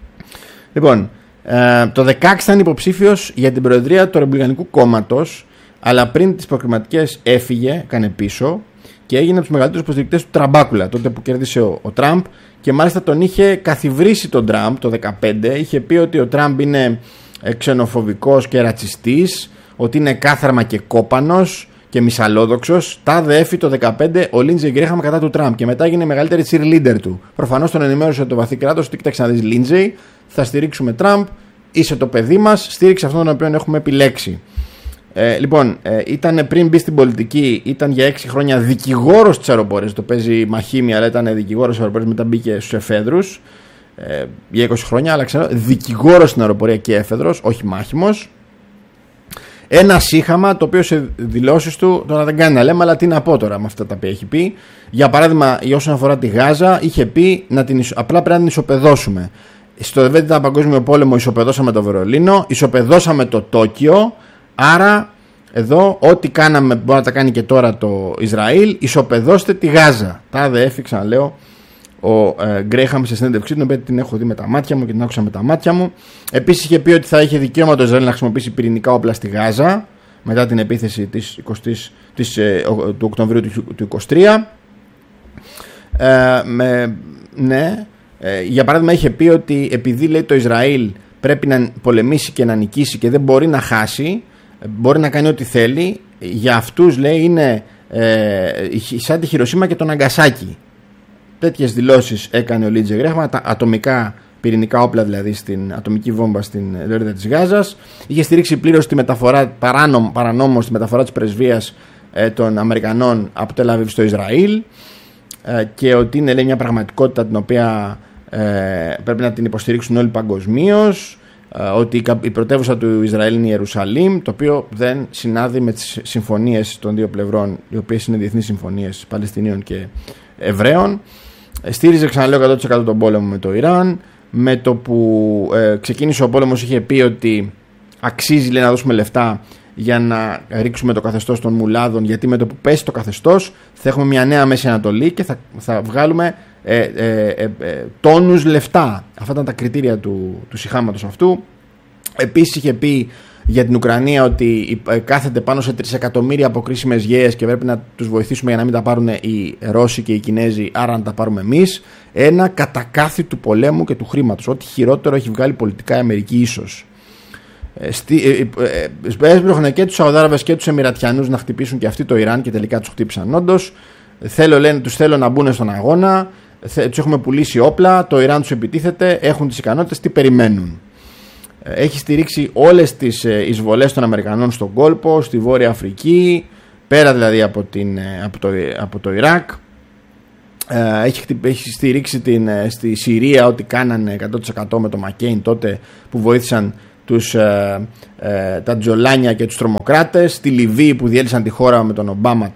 Λοιπόν, το 2016 ήταν υποψήφιος για την προεδρία του Ρεπουμπλικανικού κόμματος, αλλά πριν τις προκριματικές έφυγε, έκανε πίσω και έγινε από τους μεγαλύτερους υποστηρικτές του Τραμπάκουλα, τότε που κέρδισε ο Τραμπ, και μάλιστα τον είχε καθιβρίσει τον Τραμπ το 2015. Είχε πει ότι ο Τραμπ είναι ξενοφοβικός και ρατσιστής, ότι είναι κάθαρμα και κόπανος και μυσαλλόδοξος. Τάδε έφη το 2015 ο Λίντζεϊ Γκρέχαμ κατά του Τραμπ και μετά έγινε η μεγαλύτερη cheerleader του. Προφανώς τον ενημέρωσε το βαθύ κράτος ότι κοίταξε να δεις, Λίντζεϊ, θα στηρίξουμε Τραμπ, είσαι το παιδί μας, στήριξε αυτόν τον οποίο έχουμε επιλέξει. Λοιπόν, ήταν πριν μπει στην πολιτική, ήταν για 6 χρόνια δικηγόρος της αεροπορίας. Το παίζει μαχήμια, αλλά ήταν δικηγόρος της αεροπορίας, μετά μπήκε στους εφέδρους για 20 χρόνια. Αλλά ξέρω, δικηγόρος στην αεροπορία και έφεδρος, όχι μάχημος. Ένα σύγχαμα το οποίο σε δηλώσεις του τώρα δεν κάνει να λέμε, αλλά τι να πω τώρα με αυτά τα οποία έχει πει. Για παράδειγμα, όσον αφορά τη Γάζα, είχε πει απλά πρέπει να την ισοπεδώσουμε. Στο Δεύτερο Παγκόσμιο Πόλεμο ισοπεδώσαμε το Βερολίνο, ισοπεδώσαμε το Τόκιο. Άρα εδώ ό,τι κάναμε μπορεί να τα κάνει και τώρα το Ισραήλ. Ισοπεδώστε τη Γάζα. Τάδε έφυξα, λέω, ο Γκρέχαμ σε συνέντευξή, την οποία την έχω δει με τα μάτια μου και την άκουσα με τα μάτια μου. Επίσης είχε πει ότι θα είχε δικαίωμα το Ισραήλ να χρησιμοποιήσει πυρηνικά όπλα στη Γάζα μετά την επίθεση του Οκτωβρίου του 2023. Για παράδειγμα είχε πει ότι επειδή, λέει, το Ισραήλ πρέπει να πολεμήσει και να νικήσει και δεν μπορεί να χάσει, μπορεί να κάνει ό,τι θέλει, για αυτούς, λέει, είναι σαν τη Χιροσίμα και το Ναγκασάκι. Τέτοιες δηλώσεις έκανε ο Λίντζεϊ Γκρέχαμ, τα ατομικά πυρηνικά όπλα, δηλαδή στην ατομική βόμβα στην λωρίδα της Γάζας. Είχε στηρίξει πλήρως τη μεταφορά, παρανόμως τη μεταφορά της πρεσβείας των Αμερικανών από το Τελ-Αβίβ στο Ισραήλ, και ότι είναι, λέει, μια πραγματικότητα την οποία πρέπει να την υποστηρίξουν όλοι παγκοσμίως, ότι η πρωτεύουσα του Ισραήλ είναι η Ιερουσαλήμ, το οποίο δεν συνάδει με τις συμφωνίες των δύο πλευρών, οι οποίες είναι διεθνείς συμφωνίες Παλαιστινίων και Εβραίων. Στήριζε, ξαναλέω, 100% τον πόλεμο με το Ιράν. Με το που ξεκίνησε ο πόλεμος είχε πει ότι αξίζει, λέει, να δώσουμε λεφτά για να ρίξουμε το καθεστώς των μουλάδων, γιατί με το που πέσει το καθεστώς θα έχουμε μια νέα Μέση Ανατολή και θα βγάλουμε τόνους λεφτά. Αυτά ήταν τα κριτήρια του συχάματος αυτού. Επίσης είχε πει για την Ουκρανία ότι κάθεται πάνω σε 3 εκατομμύρια αποκρίσιμες γέες και πρέπει να τους βοηθήσουμε για να μην τα πάρουν οι Ρώσοι και οι Κινέζοι, άρα να τα πάρουμε εμείς. Ένα κατακάθι του πολέμου και του χρήματος. Ό,τι χειρότερο έχει βγάλει πολιτικά η Αμερική ίσως. Έσπρωχνε και τους Σαουδάραβες και τους Εμιρατιανούς να χτυπήσουν και αυτοί το Ιράν και τελικά τους χτύπησαν όντως. Τους θέλω να μπουν στον αγώνα, τους έχουμε πουλήσει όπλα, το Ιράν τους επιτίθεται, έχουν τις ικανότητες, τι περιμένουν. Έχει στηρίξει όλες τις εισβολές των Αμερικανών στον κόλπο, στη Βόρεια Αφρική, πέρα δηλαδή από το Ιράκ. Έχει στηρίξει στη Συρία ό,τι κάνανε 100% με το Μακέιν τότε που βοήθησαν τα Τζολάνια και τους τρομοκράτες, στη Λιβύη που διέλυσαν τη χώρα με τον Ομπάμα